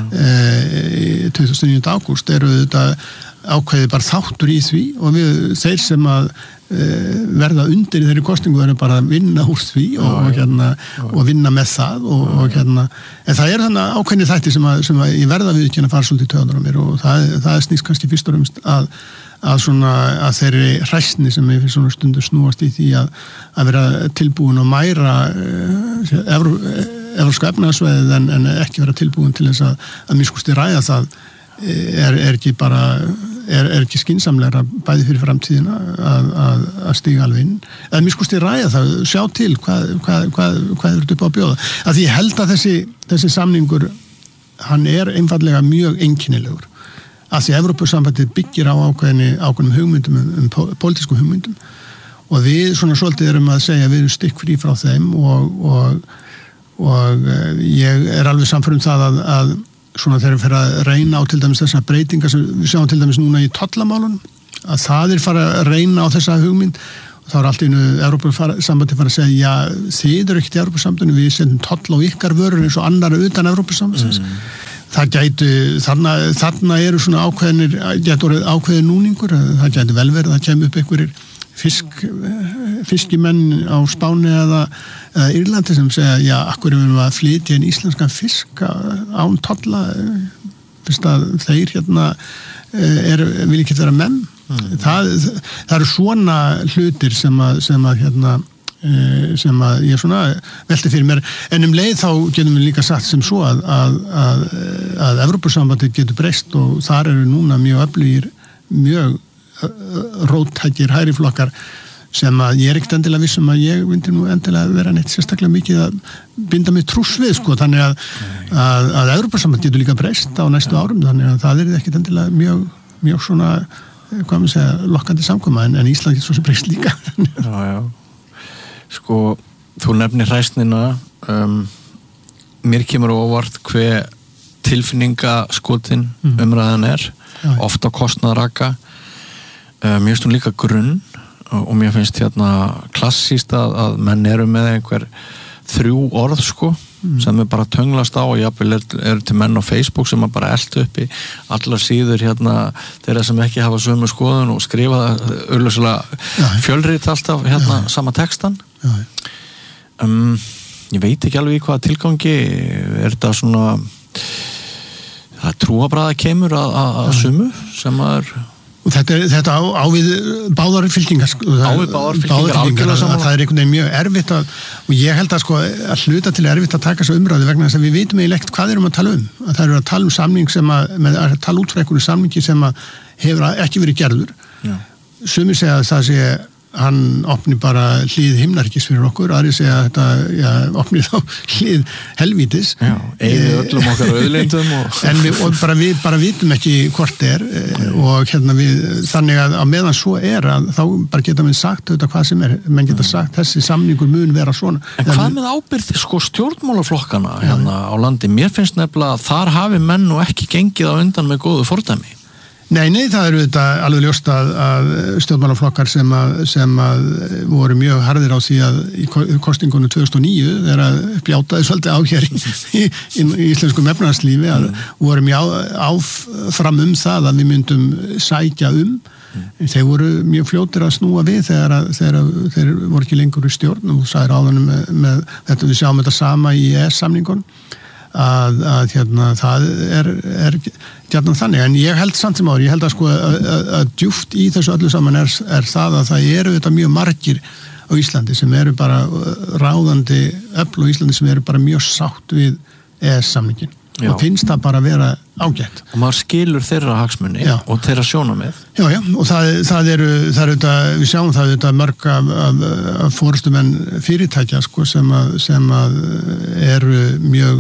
eh, tuttugasta og níunda ágúst eru þetta ákveði bara þáttur í því og við þeir sem að e, verða undir í þeirri kostingu verður bara að vinna úr því og, já, og, hérna, já. og vinna með það og, og hérna, en það er þannig ákveðni þætti sem að, sem að ég verða við ekki að fara svolítið töðunar á mér og það, það snýst kannski fyrst og fremst að, að, svona, að þeirri hræsni sem ég fyrir svona stundur snúast í því að, að vera tilbúin og mæra e, evro, e, evrópska efnahagsvæðið en, en ekki vera tilbúin til þess að, að miskusti ræða það er, er ekki bara er, er ekki skynsamlegra bæði fyrir framtíðina að, að, að stíga alveg inn eða mér skusti ræða það, sjá til hvað, hvað, hvað, hvað er þetta upp á að bjóða að ég held að þessi, þessi samningur hann er einfallega mjög einkennilegur að því Evrópusambandið byggir á ákveðinni ákveðnum hugmyndum um, um pólitískum hugmyndum og við svona svolítið erum að segja við erum stikkfrí frá þeim og, og og ég er alveg samfærum það að, að svona þegar við fyrir að reyna á til dæmis þessa breytingar sem við sjáum til dæmis núna í tollamálunum, að það er fara að reyna á þessa hugmynd og þá er allt í einu Evrópusambandi fara að segja, já, þið eru ekkert í Evrópusambandinu, við sendum toll á ykkar vörur eins og annar utan Evrópusambandsins. Mm. Það gætu, þarna, þarna eru svona ákveðinir, gætu orðið ákveðin núningur, það gætu vel verið, það kemur upp einhverjir fisk, fiskimenn á Spáni eða, eða Írlandi sem segja, já, akkur erum við að flytja inn íslenskan fisk án tolla, fyrst að þeir hérna er, vil ekki vera menn. Mm. Það, það eru svona hlutir sem að, sem að hérna sem að ég svona velti fyrir mér, en um leið þá getum við líka sagt sem svo að að, að, að Evrópusambandið getur breyst og þar eru núna mjög öflugir mjög róttækir hæriflokkar sem að ég er ekkert endilega vissum að ég myndi nú endilega vera neitt sérstaklega mikið að binda mig trúss við, sko, þannig að að, að Evrópusambandið getur líka breyst á næstu árum, þannig að það er ekkert endilega mjög, mjög svona, hvað maður segja, lokkandi samkoma, en, en Ísland getur svo sem breyst líka. Já, já. Sko, þú nefnir hræsnina, um, mér kemur óvart hver tilfinningaskotin mm. umræðan er, já, ofta kostnaðaraka, uh, mér finnst hún líka grunn og, og mér finnst hérna klassíst að, að menn eru með einhver þrjú orð, sko, mm. sem er bara tönglast á og jafnvel er, er til menn á Facebook sem er bara elt upp í allar síður hérna þeirra sem ekki hafa sömu skoðun og skrifa augljóslega fjölrit alltaf hérna já, sama textan. Um, ég veit ekki alveg í hvaða tilgangi er þetta svona það trúabræða kemur að, að, að sumu sem að og þetta, þetta á, á við báðar fylkingar á við báðar fylkingar að, að það er einhvern veginn mjög erfitt að, og ég held að sko að hluta til erfitt að taka svo umræðu vegna þess að við veitum eiginlega hvað erum að tala um, að það eru að tala um samning sem að, með að tala út frá einhverju samningi sem að hefur ekki verið gerður. Já. Sumir segja að það sé hann opni bara hlið himnaríkis fyrir okkur, aðri segja að þetta, já, opni þá hlið helvítis. Já, einu öllum okkar auðlindum og... En við, og bara við bara vitum ekki hvort er og hérna við, þannig að á meðan svo er að þá bara geta við sagt auðvitað hvað sem er, menn geta sagt þessi samningur mun vera svona. En hvað með ábyrgð sko stjórnmálaflokkana hérna á landi? Mér finnst nefnilega að þar hafi menn og ekki gengið á undan með góðu fordæmi. Nei, nei, það eru þetta alveg ljóst að, að stjórnmálaflokkar sem að, sem að voru mjög harðir á því að í kosningunum tvö þúsund og níu þegar að bjátaði svolítið á hér í, í, í íslenskum efnahagslífi að mm. voru mjög áfram um það að við myndum sækja um. Mm. Þeir voru mjög fljótir að snúa við þegar, að, þegar að, þeir voru ekki lengur í stjórn og særi áðanum með, með þetta við sjáum þetta sama í E E S-samningun. Að, að hérna, það er, er hérna þannig, en ég held samt sem ári, ég held að sko að, að, að djúpt í þessu öllu saman er, er það að það eru þetta mjög margir á Íslandi sem eru bara ráðandi öfl á Íslandi sem eru bara mjög sátt við E E S-samningin og finnst það bara að vera ágætt. Og maður skilur þeirra hagsmuni já. Og þeirra sjónarmið. Já, já, og það, það eru, það eru þetta, við sjáum það þetta mörg af, af, af forystumenn fyrirtækja sko sem að, sem að eru mjög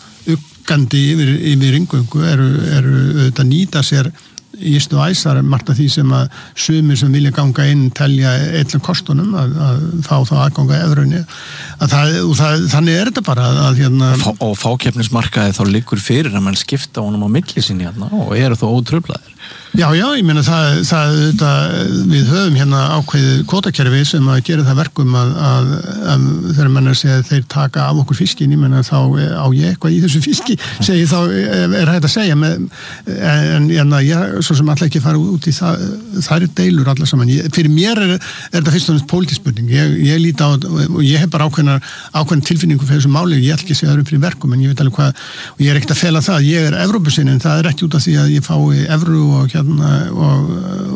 uggandi yfir, yfir yngöngu eru, eru auðvitað nýta sér ístu æsar margt af því sem að sumir sem vilja ganga inn telja eitthvað kostunum að, að fá þá aðganga evrunni að það, og það, þannig er þetta bara að hérna Fá, og fákeppnismarkaði þá liggur fyrir að mann skipta honum á milli sinni hérna og eru þó ótruflaðir. Já, já, ég meina það, það, það við höfum hérna ákveðið kvótakerfi sem að gera það verkum að, að, að þegar mann er að segja að þeir taka af okkur fiskin, ég meina þá á ég eitthvað í þessu fiski, segi þá er hægt að segja með, en, en ég svo sem alltaf ekki fara út í það, það er deilur allar saman. Ég, fyrir mér er, er þetta fyrst og næst pólitísk spurning. Ég, ég líti á og ég hef bara ákveðna, ákveðna tilfinningu fyrir þessu máli, ég ætla ekki að segja öðrum fyrir verkum, en ég veit alveg hvað, og ég er ekkert að fela það, ég er Evrópusinni, en það er ekki út af því að ég fái evru og og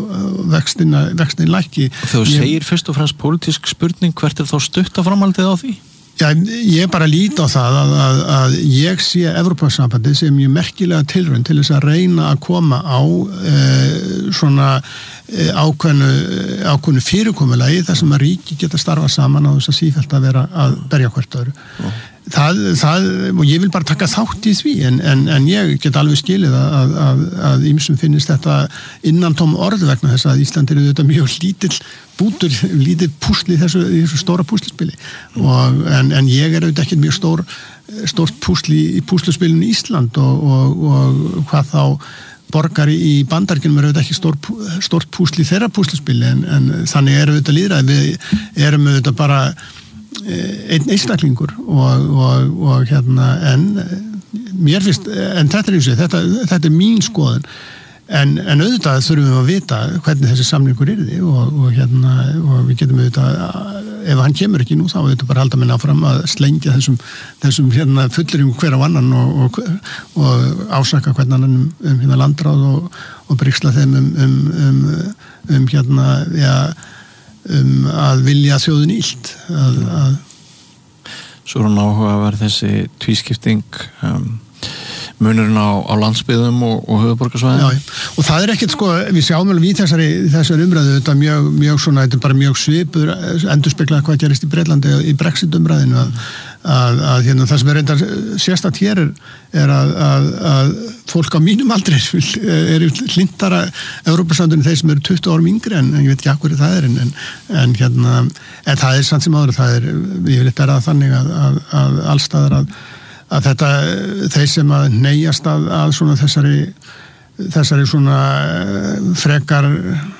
vextina, vextin lækki. Þegar þú segir fyrst og fremst pólitísk spurning, hvert er þá stutta framhaldið á því? Já, ég bara lít á það að, að, að ég sé Evrópusambandið sem mjög merkilega tilraun til þess að reyna að koma á e, svona e, ákveðnu, ákveðnu fyrirkomulagi þar sem að ríki geta starfað saman á þess að sífellt að vera að berja hvert öðru. Ó. það, það, og ég vil bara taka þátt í því en, en, en ég get alveg skilið að, að, að ýmsum finnist þetta innantóm orð vegna þess að Ísland er þetta mjög lítill bútur, lítill púsli í þessu, í þessu stóra púslispili og, en, en ég er auðvitað ekki mjög stór stórt púsli í púslispilinu Ísland og, og, og hvað þá borgari í Bandaríkjunum er auðvitað ekki stór, stórt púsli í þeirra púslispili en, en þannig er auðvitað líðræði, við erum auðvitað bara einn einstaklingur og, og, og hérna en mér finnst, en þetta er, þetta, þetta er mín skoðun en, en auðvitað þurfum við að vita hvernig þessi samningur yrði og, og hérna og við getum auðvitað ef hann kemur ekki nú þá auðvitað bara halda minna áfram að slengja þessum, þessum hérna fullurum hver á annan og, og, og ásaka hvernig hann um, um hérna landráð og, og brygsla þeim um, um, um, um hérna ja, um að vilja þjóðin illt að, að Svo er hann áhuga að vera þessi tvískipting um, munurinn á, á landsbyggðum og, og höfuðborgarsvæðin. Já, og það er ekkert sko, við sjáum alveg í þessari, þessari umræðu þetta mjög, mjög svona, þetta er bara mjög svipur endurspegla hvað gerist í Bretlandi í Brexit umræðinu að, að, að hérna, það sem er reyndar sérstakt hér er, er að, að, að fólk á mínum aldri er hlintara Evrópusambandinu þeir sem eru tuttugu árum yngri en, en ég veit ekki hvað það er en, en, en hérna, en það er samt sem áður, það er, ég vil eitthvað þannig að, að, að allstaðar að að þetta, þeir sem að neyjast að, að svona þessari þessari svona frekar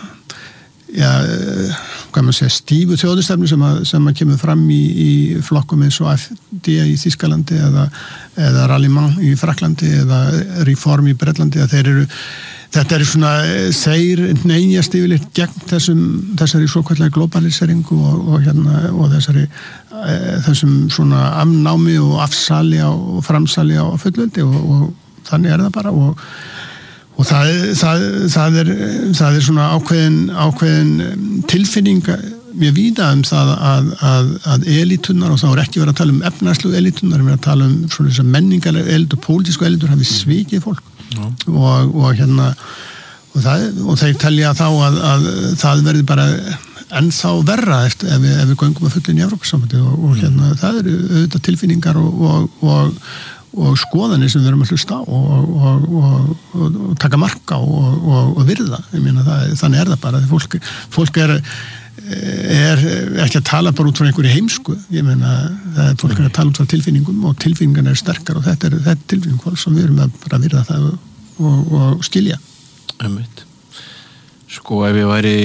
ja, hvað maður segja, stífu þjóðustefnu sem að, sem að kemur fram í, í flokkum eins og A F D í Þýskalandi eða, eða Ralliement í Fraklandi eða Reform í Bretlandi að þeir eru þetta er svona, þeir neyjast yfirleitt gegn þessum, þessari svokvæðlega globaliseringu og, og, hérna, og þessari, e, þessum svona afnámi og afsali og framsali á fullveldi og, og þannig er það bara og, og það, það, það, er, það er svona ákveðin, ákveðin tilfinning mjög víða um það að, að, að elítunar og þá er ekki verið að tala um efnarslu elítunar, við erum að tala um svona þessar menningarlega elit og pólitísku elitur hafi svikið fólk og, og hérna og, það, og þeir telja þá að, að það verði bara ennþá verra eftir, ef, við, ef við göngum að fullin í Evrópusambandi og, og hérna það eru auðvitað tilfinningar og, og, og, og skoðanir sem við erum að hlusta á og, og, og, og taka mark á og, og virða, ég meina það, þannig er það bara fólk, fólk er er ekki að tala bara út frá einhverju heimsku, ég meina það er fólk er að tala út frá tilfinningum og tilfinningarna er sterkar og þetta er, þetta er tilfinning sem við erum að bara virða það og, og, og skilja. Einmitt. Sko ef ég væri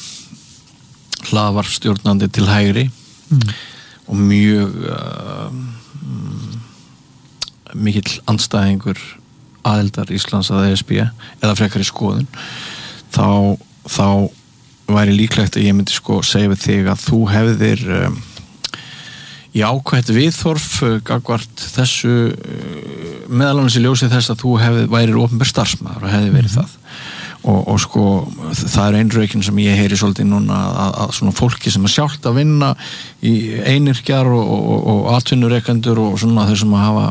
hlaðvarpsstjórnandi til hægri mm. og mjög uh, um, mikill andstæðingur aðildar Íslands að E S B eða frekar í skoðun þá, þá væri líklegt að ég myndi sko segja við þig að þú hefðir um, jákvætt viðþorf gagnvart þessu uh, meðal annars í ljósi þess að þú hefði, værir opinber starfsmaður og hefði verið mm-hmm. það og, og sko það er einrökin sem ég heyri svolítið núna að, að svona fólki sem er sjálft að vinna í einyrkjar og, og, og atvinnurekendur og svona þau sem að hafa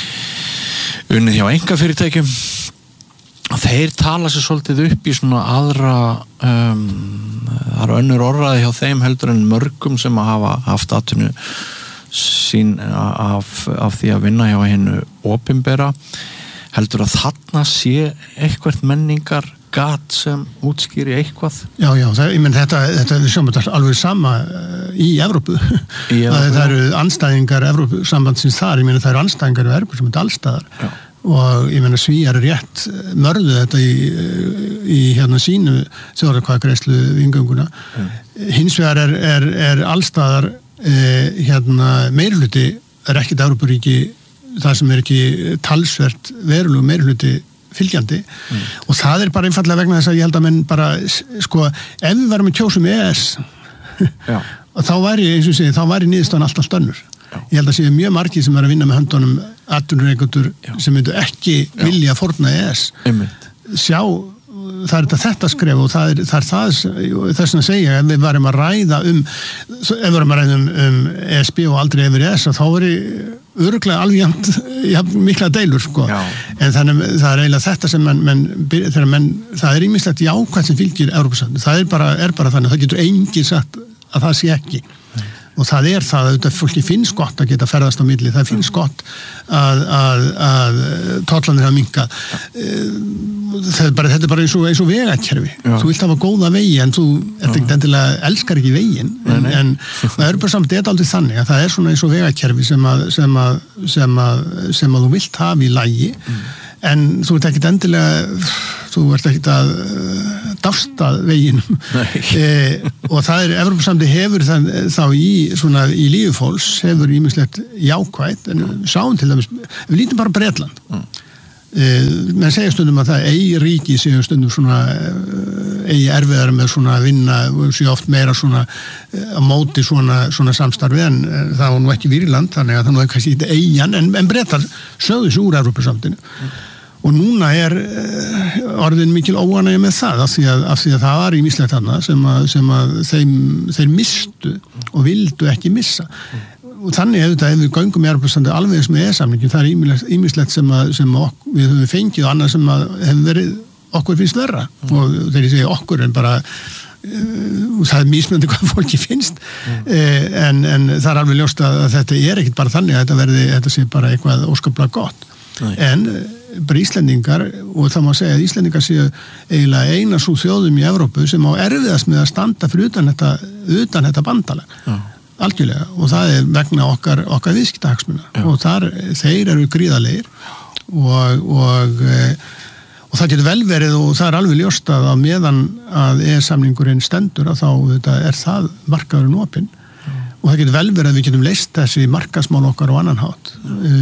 unnið hjá einkafyrirtækjum þeir tala sér svolítið upp í svona aðra um, það eru önnur orðræði hjá þeim heldur en mörgum sem að hafa haft atvinnu sín af, af því að vinna hjá hennu opinbera heldur að þarna sé eitthvað menningar gat sem útskýri eitthvað Já, já, það, ég menn þetta, þetta er sjóma alveg sama í Evrópu í Evrópu það eru anstæðingar Evrópusambandsins þar, ég meina það eru anstæðingar í Evrópu sem er allstaðar já. Og ég meina Svíjar er rétt mörðu þetta í, í hérna sínu þjóðaratkvæðagreiðslu vingönguna mm. hins vegar er, er, er allstaðar eh, hérna meirihluti er ekkert Evrópuríki það sem er ekki talsvert verulegu meirihluti fylgjandi mm. og það er bara einfallega vegna þess að ég held að menn bara sko ef við varum að kjósa um E E S og þá væri eins og segi þá væri niðurstaðan alltaf stönnur Já. Ég held að séu mjög margir sem er að vinna með höndunum atvinnurekendur sem myndu ekki Já. Vilja fórna E E S Einmitt. Sjá, það er þetta, þetta skref og það er það, er það þess að segja ef við varum að ræða um ef við varum að ræða um, um E S B og aldrei yfir E E S þá veri örugglega alveg jafn, jafn mikla deilur sko. En þannig það er eiginlega þetta sem menn, menn, þegar menn það er ýmislegt jákvætt sem fylgir Evrópusambandinu það er bara, er bara þannig, það getur enginn sagt að það sé ekki og það er það að þetta fólki finnst gott að geta ferðast á milli, það finnst gott að, að, að tollanir hafa minnkað. Það er bara, þetta er bara eins og, eins og vegakerfi. Þú vilt hafa góða vegi en þú ert ekki endilega, elskar ekki veginn, en, nei, nei. en það er bara samt, þetta er aldrei þannig að það er svona eins og vegakerfi sem að, sem að, sem að, sem að þú vilt hafa í lagi, mm. en þú ert ekki endilega, þú ert ekki að dásta veginum e, og það er, Evrópusambandið hefur það, þá í, svona, í lífi fólks hefur ýmislegt jákvætt, en sáum til dæmis, við lítum bara Bretland mm. e, menn segja stundum að það eigi ríki séu stundum svona eigi erfiðar með svona að vinna séu oft meira svona á móti svona, svona samstarfi en það var nú ekki Vírland, þannig að það nú er kannski ekki eigin, en, en Bretar sögðu sig úr Evrópusambandinu mm. og núna er orðin mikil óánægja með það af því að, af því að það var ýmislegt þarna sem að, sem að þeim, þeir mistu og vildu ekki missa og þannig ef þetta, ef við göngum í Evrópusambandið alveg eins með E E S-samningin, það er ýmislegt sem, að, sem ok, við höfum fengið og annað sem að hefur verið okkur finnst verra mm. og þegar ég segi okkur en bara uh, það er mismunandi hvað fólki finnst mm. uh, en, en það er alveg ljóst að þetta er ekkit bara þannig að þetta verði, þetta sé bara eitthvað óskaplega gott Nei. en bara Íslendingar og það má segja að Íslendingar séu eiginlega eina svo þjóðum í Evrópu sem á erfiðast með að standa fyrir utan þetta, utan þetta bandalag Já. algjörlega og það er vegna okkar, okkar viðskiptahagsmuna og þar, þeir eru gríðarlegir og, og, og það getur vel verið og það er alveg ljóst að meðan að E E S-samningurinn stendur að þá þetta, er það markaðurinn opinn og það getur vel verið að við getum leist þessi markaðsmál okkar á annan hátt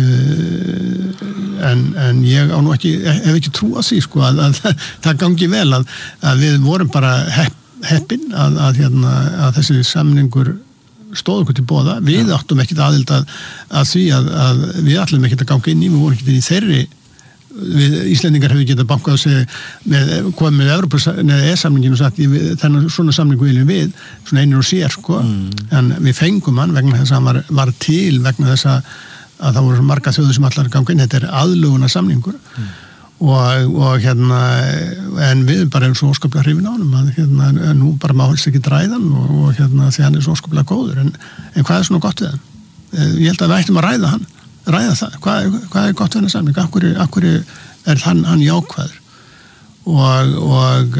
uh, en, en ég á nú ekki, hef ekki trú að því sko að, að, að það gangi vel að, að við vorum bara hepp, heppin að, að, hérna, að þessi samningur stóð okkur til boða, við áttum ekkit aðild að, að því að, að við ætlum ekkit að ganga inn í, við vorum ekkit inn í þeirri við Íslendingar hefur getað bankað að segja með, komið með Evrópus, neða E-samningin og sagt, þennan svona samningu viljum við svona einir og sér, sko mm. en við fengum hann vegna þess að hann var, var til vegna þess að, að það voru marga þjóður sem allar ganga inn, þetta er aðluguna samningur mm. og, og hérna en við bara erum svo óskaplega hrifin á honum að hérna, nú bara má helst ekki dræðan og, og hérna því hann er svo óskaplega góður en, en hvað er svona gott við hann? Ég held að við ættum að ræða hann ræða það, hvað, hvað er gott við hennar samning akkur, akkur er hann, hann jákvæður og og,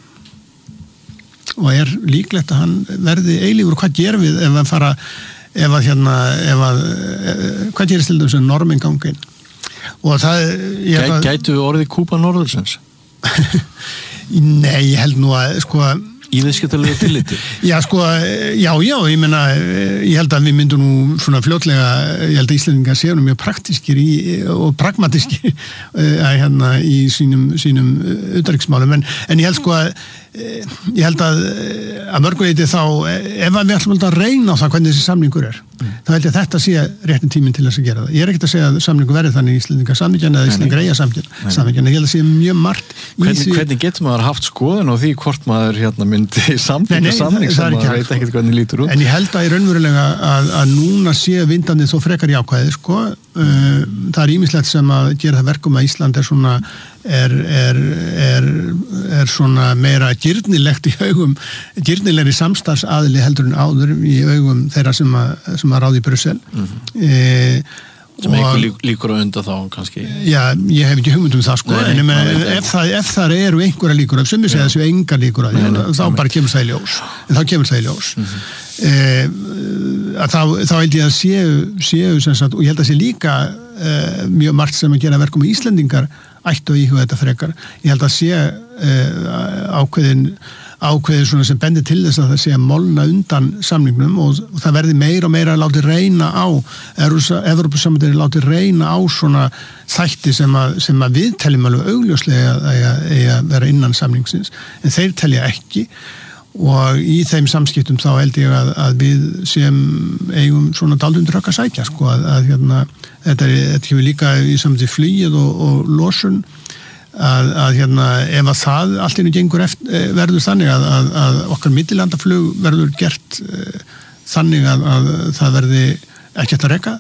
og er líklegt að hann verði eilífur og hvað gerum við ef að fara ef að hérna ef að, hvað gerist til þess að normin gangi inn og það Gæ, Gætu við orðið Kúba Norðursins? Nei, ég held nú að sko Í viðskiptalegu tilliti? Já, sko, já, já, ég meina, ég held að við myndum nú svona fljótlega, ég held að Íslendingar séu nú mjög praktískir í, og pragmatískir að hérna í sínum, sínum utanríkismálum, en, en ég held sko að, ég held að að mörguleiti þá, ef við ætlum að reyna á það hvernig þessi samningur er, mm. þá held ég að þetta sé réttin tíminn til þess að gera það. Ég er ekkert að segja að samningur verði þannig í Íslendingar samvíkjan eða Íslendingar eiga samvíkjan, ég held að sé mjög margt Hvernig, því... hvernig getur maður haft skoðun á því hvort maður hérna myndi samþykkja samning sem maður veit ekkert hvernig lítur út? En ég held að í raunverulega að, að núna sé vindandi þó frekar jákvæði, sko. Uh, það er ýmislegt sem að gera það verkum að Ísland er svona er, er, er, er svona meira girnilegt í augum girnilegri samstarfsaðili heldur en áður í augum þeirra sem að, sem að ráði í Brussel mm-hmm. e, sem eitthvað lík, líkur á undan þá kannski já, ég hef ekki hugmynd um það sko nei, en nei, ef, ef, það, ef það eru einhverja líkur af sem við segja þessu enga líkur af nei, nei, þá nei, bara kemur það í ljós en þá kemur það í ljós mm-hmm. e, að þá, þá held ég að séu, séu sem sagt, og ég held að sé líka e, mjög margt sem að gera verkum í Íslendingar ættu að íhuga þetta frekar ég held að sé e, ákveðin ákveðið svona sem bendir til þess að það sé að molna undan samningnum og, og það verði meira og meira að láti reyna á Evrópusambandið er láti reyna á svona þætti sem að, sem að við teljum alveg augljóslega að, að, að vera innan samningsins en þeir telja ekki og í þeim samskiptum þá held ég að, að við sem eigum svona daldundur okkar sækja sko að, að hérna, þetta er þetta hefur líka í samtíð flugið og, og losun Að, að hérna, ef að það allt einu gengur eftir, verður þannig að, að, að okkar millilandaflug verður gert uh, þannig að, að það verði ekkert að reka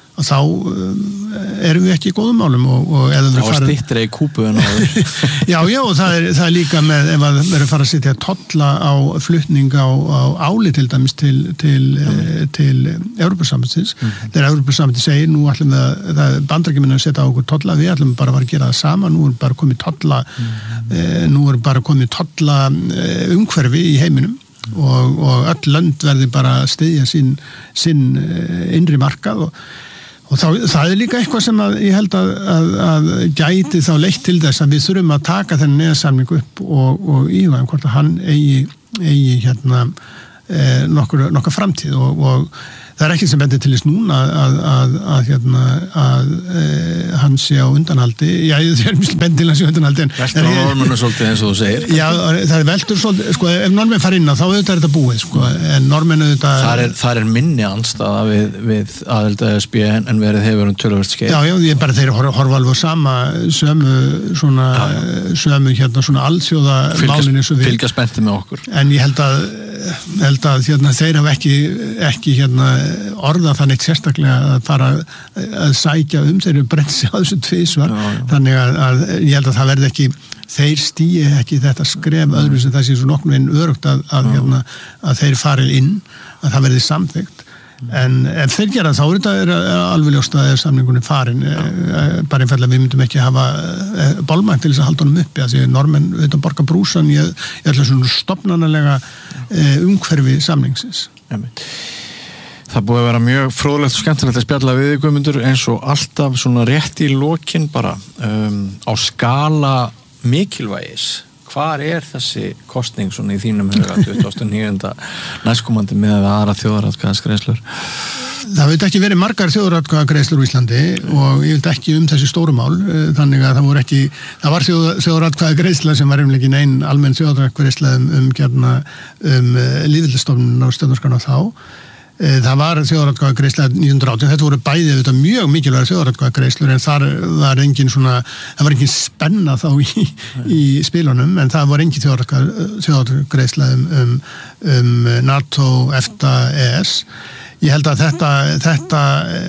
og þá um, erum við ekki í góðum málum og, og þá er farið... styttri í Kúbu en áður já, já, og það er, það er líka með ef að verður fara að setja tolla á flutning á, á áli til dæmis til, til, mm. til Evrópusambandsins mm. þegar Evrópusambandsins segir nú ætlum við að Bandaríkjamenn að setja á okkur tolla við ætlum bara að fara að gera það sama nú er bara komið tolla mm. eh, nú er bara komið tolla eh, umhverfi í heiminum og, og öll lönd verði bara að styðja sín, sín eh, innri markað og Og þá, það er líka eitthvað sem að, ég held að, að, að gæti þá leitt til þess að við þurfum að taka þennan neðasamning upp og, og íhuga hvort að hann eigi, eigi hérna, eh, nokkur, nokkur framtíð og, og það er ekki sem bendir til þess núna að, að, að, hérna, að e, hann sé á undanhaldi. Já, það er mjög bendir til hans í undanhaldi. Vestur á normennu svolítið eins og þú segir. Já, það er veldur svolítið, sko, ef normenn fara inn á þá auðvitað er þetta búið, sko, en normenn auðvitað... Það er, það er minni anstaða við, við aðild E S B en verið hefur um töluvert skeið. Já, já, ég bara þeir horfa alveg sama sömu svona, já, sömu hérna svona alþjóða málinu svo við. Fylgja spennti með okkur. En ég held að held að hérna, þeir hafa ekki, ekki hérna, orða það neitt sérstaklega að fara að sækja um þeir eru brent sig á þessu tvisvar þannig að, að ég held að það verði ekki þeir stíi ekki þetta skref öðru sem það sé svo nokkur en örugt að, að, hérna, að þeir fari inn að það verði samþykkt en ef þeir gera þá er þetta alveg ljóst að samningunni farin bara einfallega við myndum ekki hafa bolmægt til þess að halda honum uppi að því normenn auðvitað borga brúsan í öllu svona stofnanalega umhverfi samningsins. Það búið að vera mjög fróðlegt og skemmtilegt að spjalla við þig Guðmundur eins og alltaf svona rétt í lokin bara um, á skala mikilvægis. Hvar er þessi kosning svona í þínum huga tuttugasta og níunda næstkomandi með aðra þjóðaratkvæðagreiðslur? Það veit ekki verið margar þjóðaratkvæðagreiðslur í Íslandi og ég veit ekki um þessi stórumál þannig að það voru ekki, það var þjóðaratkvæðagreiðsla sem var einhverjum einn almenn þjóðaratkvæðagreiðsla um, um, um, um lýðveldisstofnun á stjórnarskránni þá. Það var þjóðaratkvæðagreiðsla nítján hundruð og átján, þetta voru bæði auðvitað mjög mikilvægar þjóðaratkvæðagreiðslur en þar var engin svona, það var engin spenna þá í, í spilunum en það var engin þjóðaratkvæðagreiðsla um, um, um NATO, EFTA, E E S. Ég held að þetta, þetta,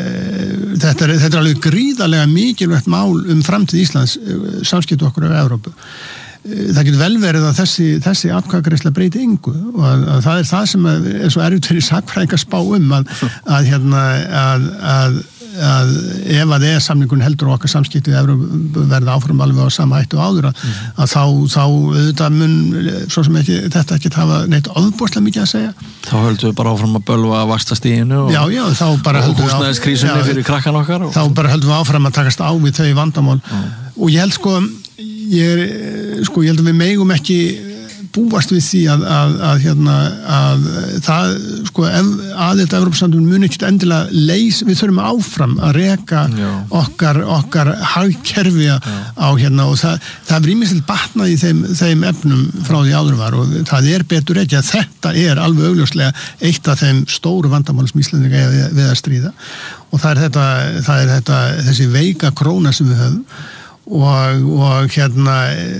þetta, er, þetta er alveg gríðarlega mikilvægt mál um framtíð Íslands, samskipti okkur af Evrópu. Það getur vel verið að þessi, þessi atkvæðagreiðsla breyti engu og að, að það er það sem er svo erfitt fyrir sakfræðinga spá um að, að, hérna, að, að, að ef að E S samningun heldur okkar samskipti verða áfram alveg á sama hættu áður að, að þá, þá auðvitað mun svo sem ekki, þetta ekki hafa neitt ofboðslega mikið að segja. Þá höldum við bara áfram að bölva vaxtastiginu og, já, já, þá bara og húsnæðiskrísunni fyrir krakkan okkar. Og, þá bara höldum við áfram að takast á við þau vandamál já. Og ég held sko Ég, er, sko, ég held að við megum ekki búast við því að, að, að, hérna, að það, sko, aðild að Evrópusambandinu mun ekkert endilega leys, við þurfum áfram að reka okkar, okkar hagkerfi á hérna og það, það er ýmislegt batnað í þeim, þeim efnum frá því áður var og það er betur ekki að þetta er alveg augljóslega eitt af þeim stóru vandamálum sem Íslendingar eiga við, við að stríða og það er þetta, það er þetta þessi veika króna sem við höfum Og, og hérna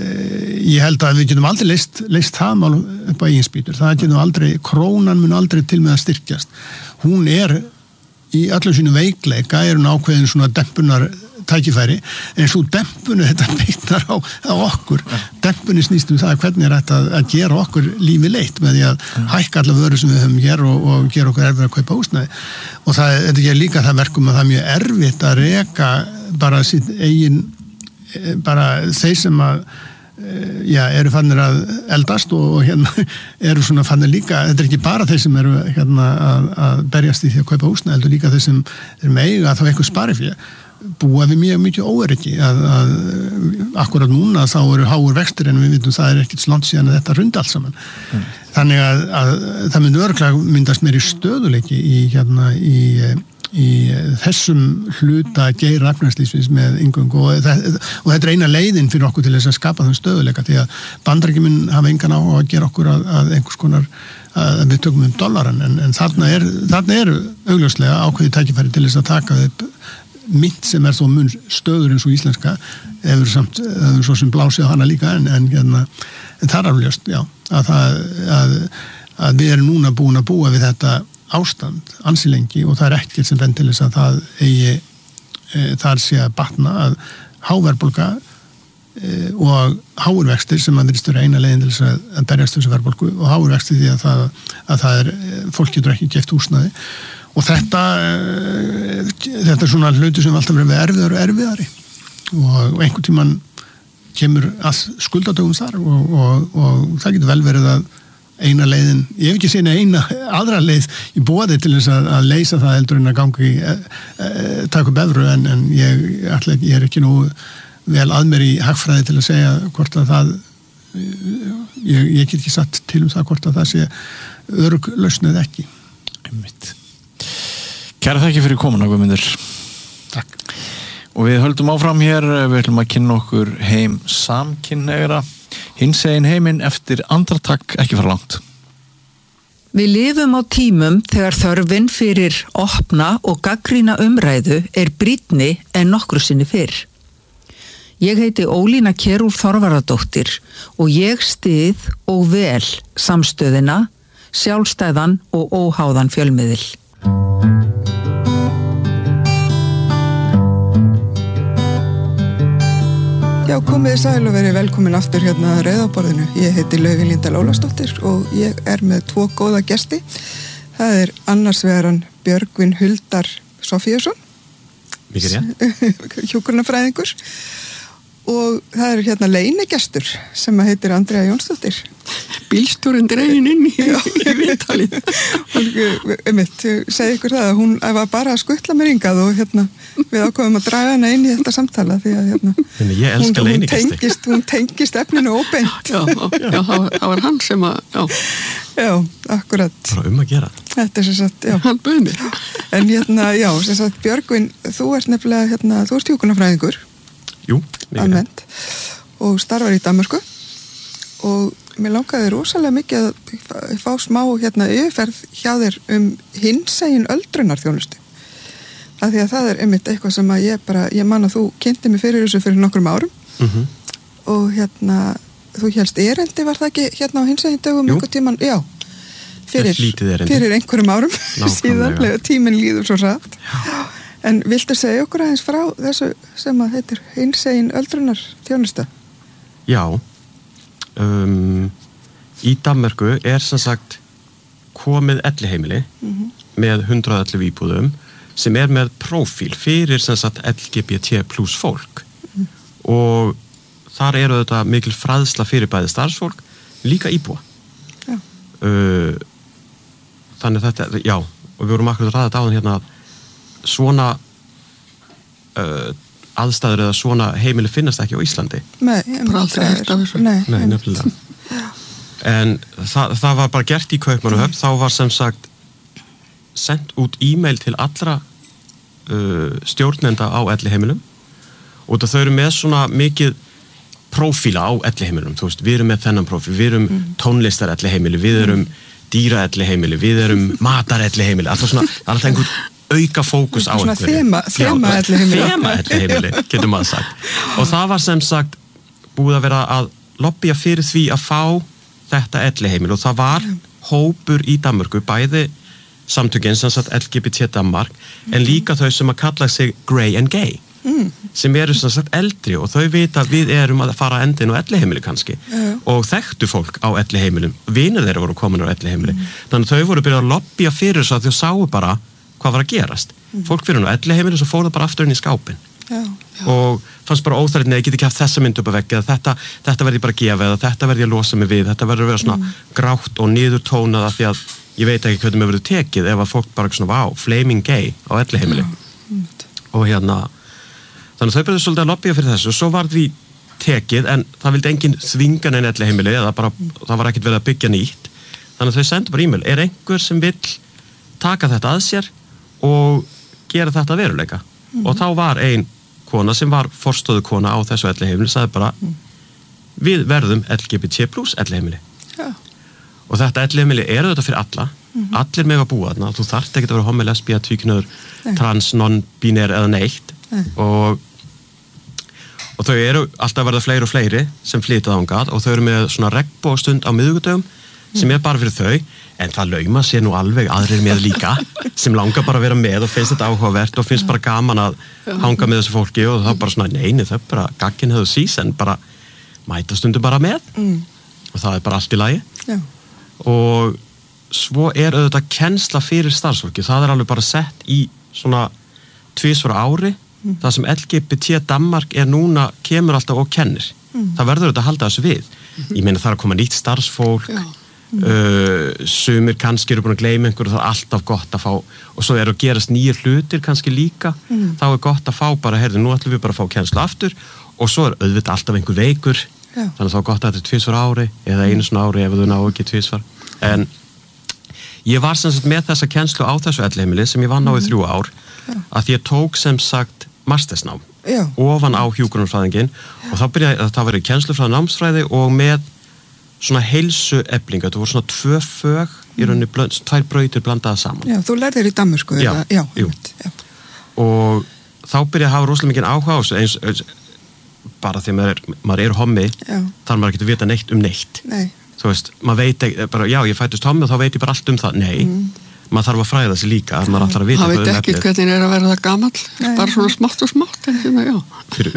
ég held að við getum aldrei leist, leist það mál upp á eigin spýtur það getum aldrei, krónan mun aldrei til með að styrkjast hún er í öllum sínu veikleika er hún ákveðin svona dempunar tækifæri en svo dempunu þetta byggnar á, á okkur dempunu snýst um það hvernig er þetta að, að gera okkur lífi leitt með því að hækka allar vöru sem við höfum hér og, og gera okkur erfið að kaupa húsnæði og það, þetta ger líka það verkum að það er mjög erfitt að reka bara sitt eigin bara þeir sem að já, eru fannir að eldast og, og hérna eru svona fannir líka þetta er ekki bara þeir sem eru hérna að, að berjast í því að kaupa húsnæði heldur líka þeir sem eru með eiga þá eitthvað spari fyrir búa við mjög mikið óöryggi að, að akkurat núna þá eru háur vextir en við vitum það er ekkert langt síðan að þetta rundi allt saman mm. þannig að, að það myndi örglega myndast meiri stöðuleiki í hérna í í þessum hluta Geir Ragnarslýsins með inngöngu og, og þetta er eina leiðin fyrir okkur til þess að skapa þann stöðuleika því að Bandaríkjamenn hafa engan á að gera okkur að, að einhvers konar að við tökum um dollaran en, en þarna er, þarna er augljóslega ákveðið tækifæri til þess að taka upp mynt sem er þó mun stöður eins og íslenska hefur samt, hefur svo sem blásið á hana líka en, en, en, en það er alveg ljóst, já, að, það, að, að við erum núna búin að búa við þetta ástand ansi lengi og það er ekkert sem bendir til þess að það eigi e, þar sé að batna að háverðbólga e, og háurvextir sem að virðist vera eina leiðin til þess að, að berjast þessu verðbólgu og háurvextir því að það, að það er fólk getur ekki keypt húsnæði og þetta e, þetta er svona hluti sem alltaf verður erfiðar og erfiðari og, og einhvern tímann kemur að skuldadögum þar og, og, og það getur vel verið að eina leiðin, ég hef ekki séð eina aðra leið í boði til þess að, að leysa það heldur en að gangi e, e, taka upp evru en, en ég, ætla, ég er ekki nú vel að mér í hagfræði til að segja hvort að það ég, ég get ekki satt til um það hvort að það sé örugg lausn eða ekki. Einmitt. Kæra þakki fyrir komuna Guðmundur. Takk. Og við höldum áfram hér, við ætlum að kynna okkur heim samkynhneigðra, hinsegin heiminn eftir andartak ekki fara langt. Við lifum á tímum þegar þörfin fyrir opna og gagnrýna umræðu er brýnni en nokkru sinni fyrr. Ég heiti Ólína Kjerúl Þorvarðardóttir og ég styð og vel samstöðina, sjálfstæðan og óháðan fjölmiðil. Já, komið sæl og verið velkomin aftur hérna að Rauðaborðinu. Ég heiti Laufey Líndal Ólafsdóttir og ég er með tvo góða gesti. Það er annars vegar Björgvin Huldar Sofíusson. Mikið rétt. Hjúkrunarfræðingur. Og það er hérna leynigestur sem heitir Andrea Jónsdóttir. Bílstjórinn dregin inn í, í viðtalið. Ég mitt, segi ykkur það að hún var bara að skutla mér hingað og hérna við ákváðum að draga hana inn í þetta samtala því að hérna ég elska hún, hún, tengist, hún tengist efninu óbeint. Já, já, já það, var, það var hann sem að, já. Já, akkurat. Bara um að gera. Þetta er sem sagt, já. Hann bauð mér. En hérna, já, sem sagt, Björgvin, þú ert nefnilega, hérna, þú ert hjúkrunarfræðingur. Jú, almennt og starfar í Danmörku og mér langaði rosalega mikið að fá smá hérna yfirferð hjá þér um hinsegin öldrunarþjónustu af því að það er einmitt eitthvað sem að ég bara, ég man að þú kynnti mig fyrir þessu fyrir nokkrum árum mm-hmm. og hérna þú hélst erendi var það ekki hérna á hinsegin dögum einhver tíman, já fyrir, fyrir einhverjum árum síðan, tíminn líður svo rætt já. En viltu segja okkur aðeins frá þessu sem að heitir hinsegin öldrunar þjónusta? Já, um, í Danmörku er sem sagt komið elliheimili mm-hmm. með hundrað og ellefu íbúðum sem er með prófíl fyrir sem sagt L G B T plus fólk mm. og þar eru þetta mikil fræðsla fyrir bæði starfsfólk, líka íbúa. Já. Uh, þannig þetta, já, og við vorum akkurat að ræða þetta áðan hérna að svona uh, aðstæður eða svona heimili finnast ekki á Íslandi. Nei, bara aldrei eftir af þessu. Nei, Nei nefnilega. En það, það var bara gert í Kaupmannahöfn, þá var sem sagt sendt út e-mail til allra uh, stjórnenda á elliheimilum og þau eru með svona mikið prófíla á elliheimilum, þú veist, við erum með þennan prófíl, við erum mm. tónlistar elliheimili, við erum mm. dýra elliheimili, við erum matar elliheimili, alltaf svona, alltaf einhvern auka fókus á einhverju. Svona þema elliheimili. Þema elliheimili, getur maður sagt. Og það var sem sagt búið að vera að lobbya fyrir því að fá þetta elliheimili og það var hópur í Danmörku, bæði samtökin sem sagt L G B T Danmark, mm. en líka þau sem að kalla sig Grey and Gay, mm. sem eru sem sagt eldri og þau vita að við erum að fara endin á elliheimili kannski mm. og þekktu fólk á elliheimilum, vinir þeirra voru komin á elliheimili, mm. þannig að þau voru byrjað að lobbya fyrir þess að þau sáu bara hvað var að gerast. Mm. Fólk fyrir nú elliheimili og svo fór það bara aftur inn í skápin. Já, já. Og fannst bara óþægilegt, nei, ég get ekki haft þessa mynd upp að veggi, eða þetta, þetta verði ég bara að gefa, eða þetta verði ég að losa mig við, þetta verður að vera svona mm. grátt og niðurtónað af því að ég veit ekki hvernig mér verður tekið ef að fólk bara svona, vá, flaming gay á elliheimili. Mm. Og hérna, þannig að þau byrjuðu svolítið að lobbya fyrir þessu og svo var því tekið, en það vildi enginn þvinga neinn elliheimili, eða bara, mm. það var ekkert verið að byggja nýtt. Þannig að þau sendu bara e-mail, er einhver sem vill taka þetta að sér og gera þetta veruleika mm. og þá var ein kona sem var forstöðu kona á þessu elliheimili sagði bara mm. við verðum L G B T plus elliheimili ja. Og þetta elliheimili eru þetta fyrir alla mm. allir með að búa þarna þú þarft ekki að vera homo, lesbía, tvíkynhneigður, trans, non-binær eða neitt Nei. og og þau eru alltaf verða fleiri og fleiri sem flytja þangað og þau eru með svona regnbogastund á miðvikudögum sem er bara fyrir þau, en það lauma sér nú alveg aðrir með líka sem langar bara að vera með og finnst þetta áhugavert og finnst bara gaman að hanga með þessu fólki og það bara svona, neini, þau bara gaggin hefur sís en bara mæta stundum bara með mm. og það er bara allt í lagi Já. Og svo er auðvitað kennsla fyrir starfsfólki, það er alveg bara sett í svona tvisvar ári, mm. það sem L G B T Danmark er núna, kemur alltaf og kennir, mm. það verður auðvitað að halda þessu við, mm. ég meina það er að koma nýtt starfsfólk, mm. uh, sumir kannski eru búin að gleyma einhverju, það er alltaf gott að fá, og svo eru að gerast nýjir hlutir kannski líka, mm. þá er gott að fá bara, heyrðu, nú ætlum við bara að fá kennslu aftur, og svo er auðvitað alltaf einhver veikur, Já. Þannig að þá er gott að þetta er tvisvar ári, eða einu svona ári ef þú ná ekki tvisvar, en ég var sem sagt með þessa kennslu á þessu elliheimili sem ég vann á í þrjú ár Já. Að ég tók sem sagt mastersnám Já. Ofan á hjúkrunarfræðingin og þá byrjaði það verið kennslufræði námsfræði og með svona heilsueflinga, þetta voru svona tvö fög í rauninni, blönd, tvær brautir blandaða saman. Já, þú lærðir í Danmörku Já, eða? Já, jú. Já. Og þá byrjaði að hafa rosalega mikið áhuga á þessu eins, eins bara því maður er, maður er hommi Já. Þar maður ekki að vita neitt um neitt. Nei. Þú veist, maður veit ekki, bara, já, ég fættist hommi og þá veit ég bara allt um það. Nei, mm. maður þarf að fræða sig líka, maður ætlar að vita það veit ekki hvernig er að verða gamall, bara svona smátt og smátt en hérna, já. Fyrir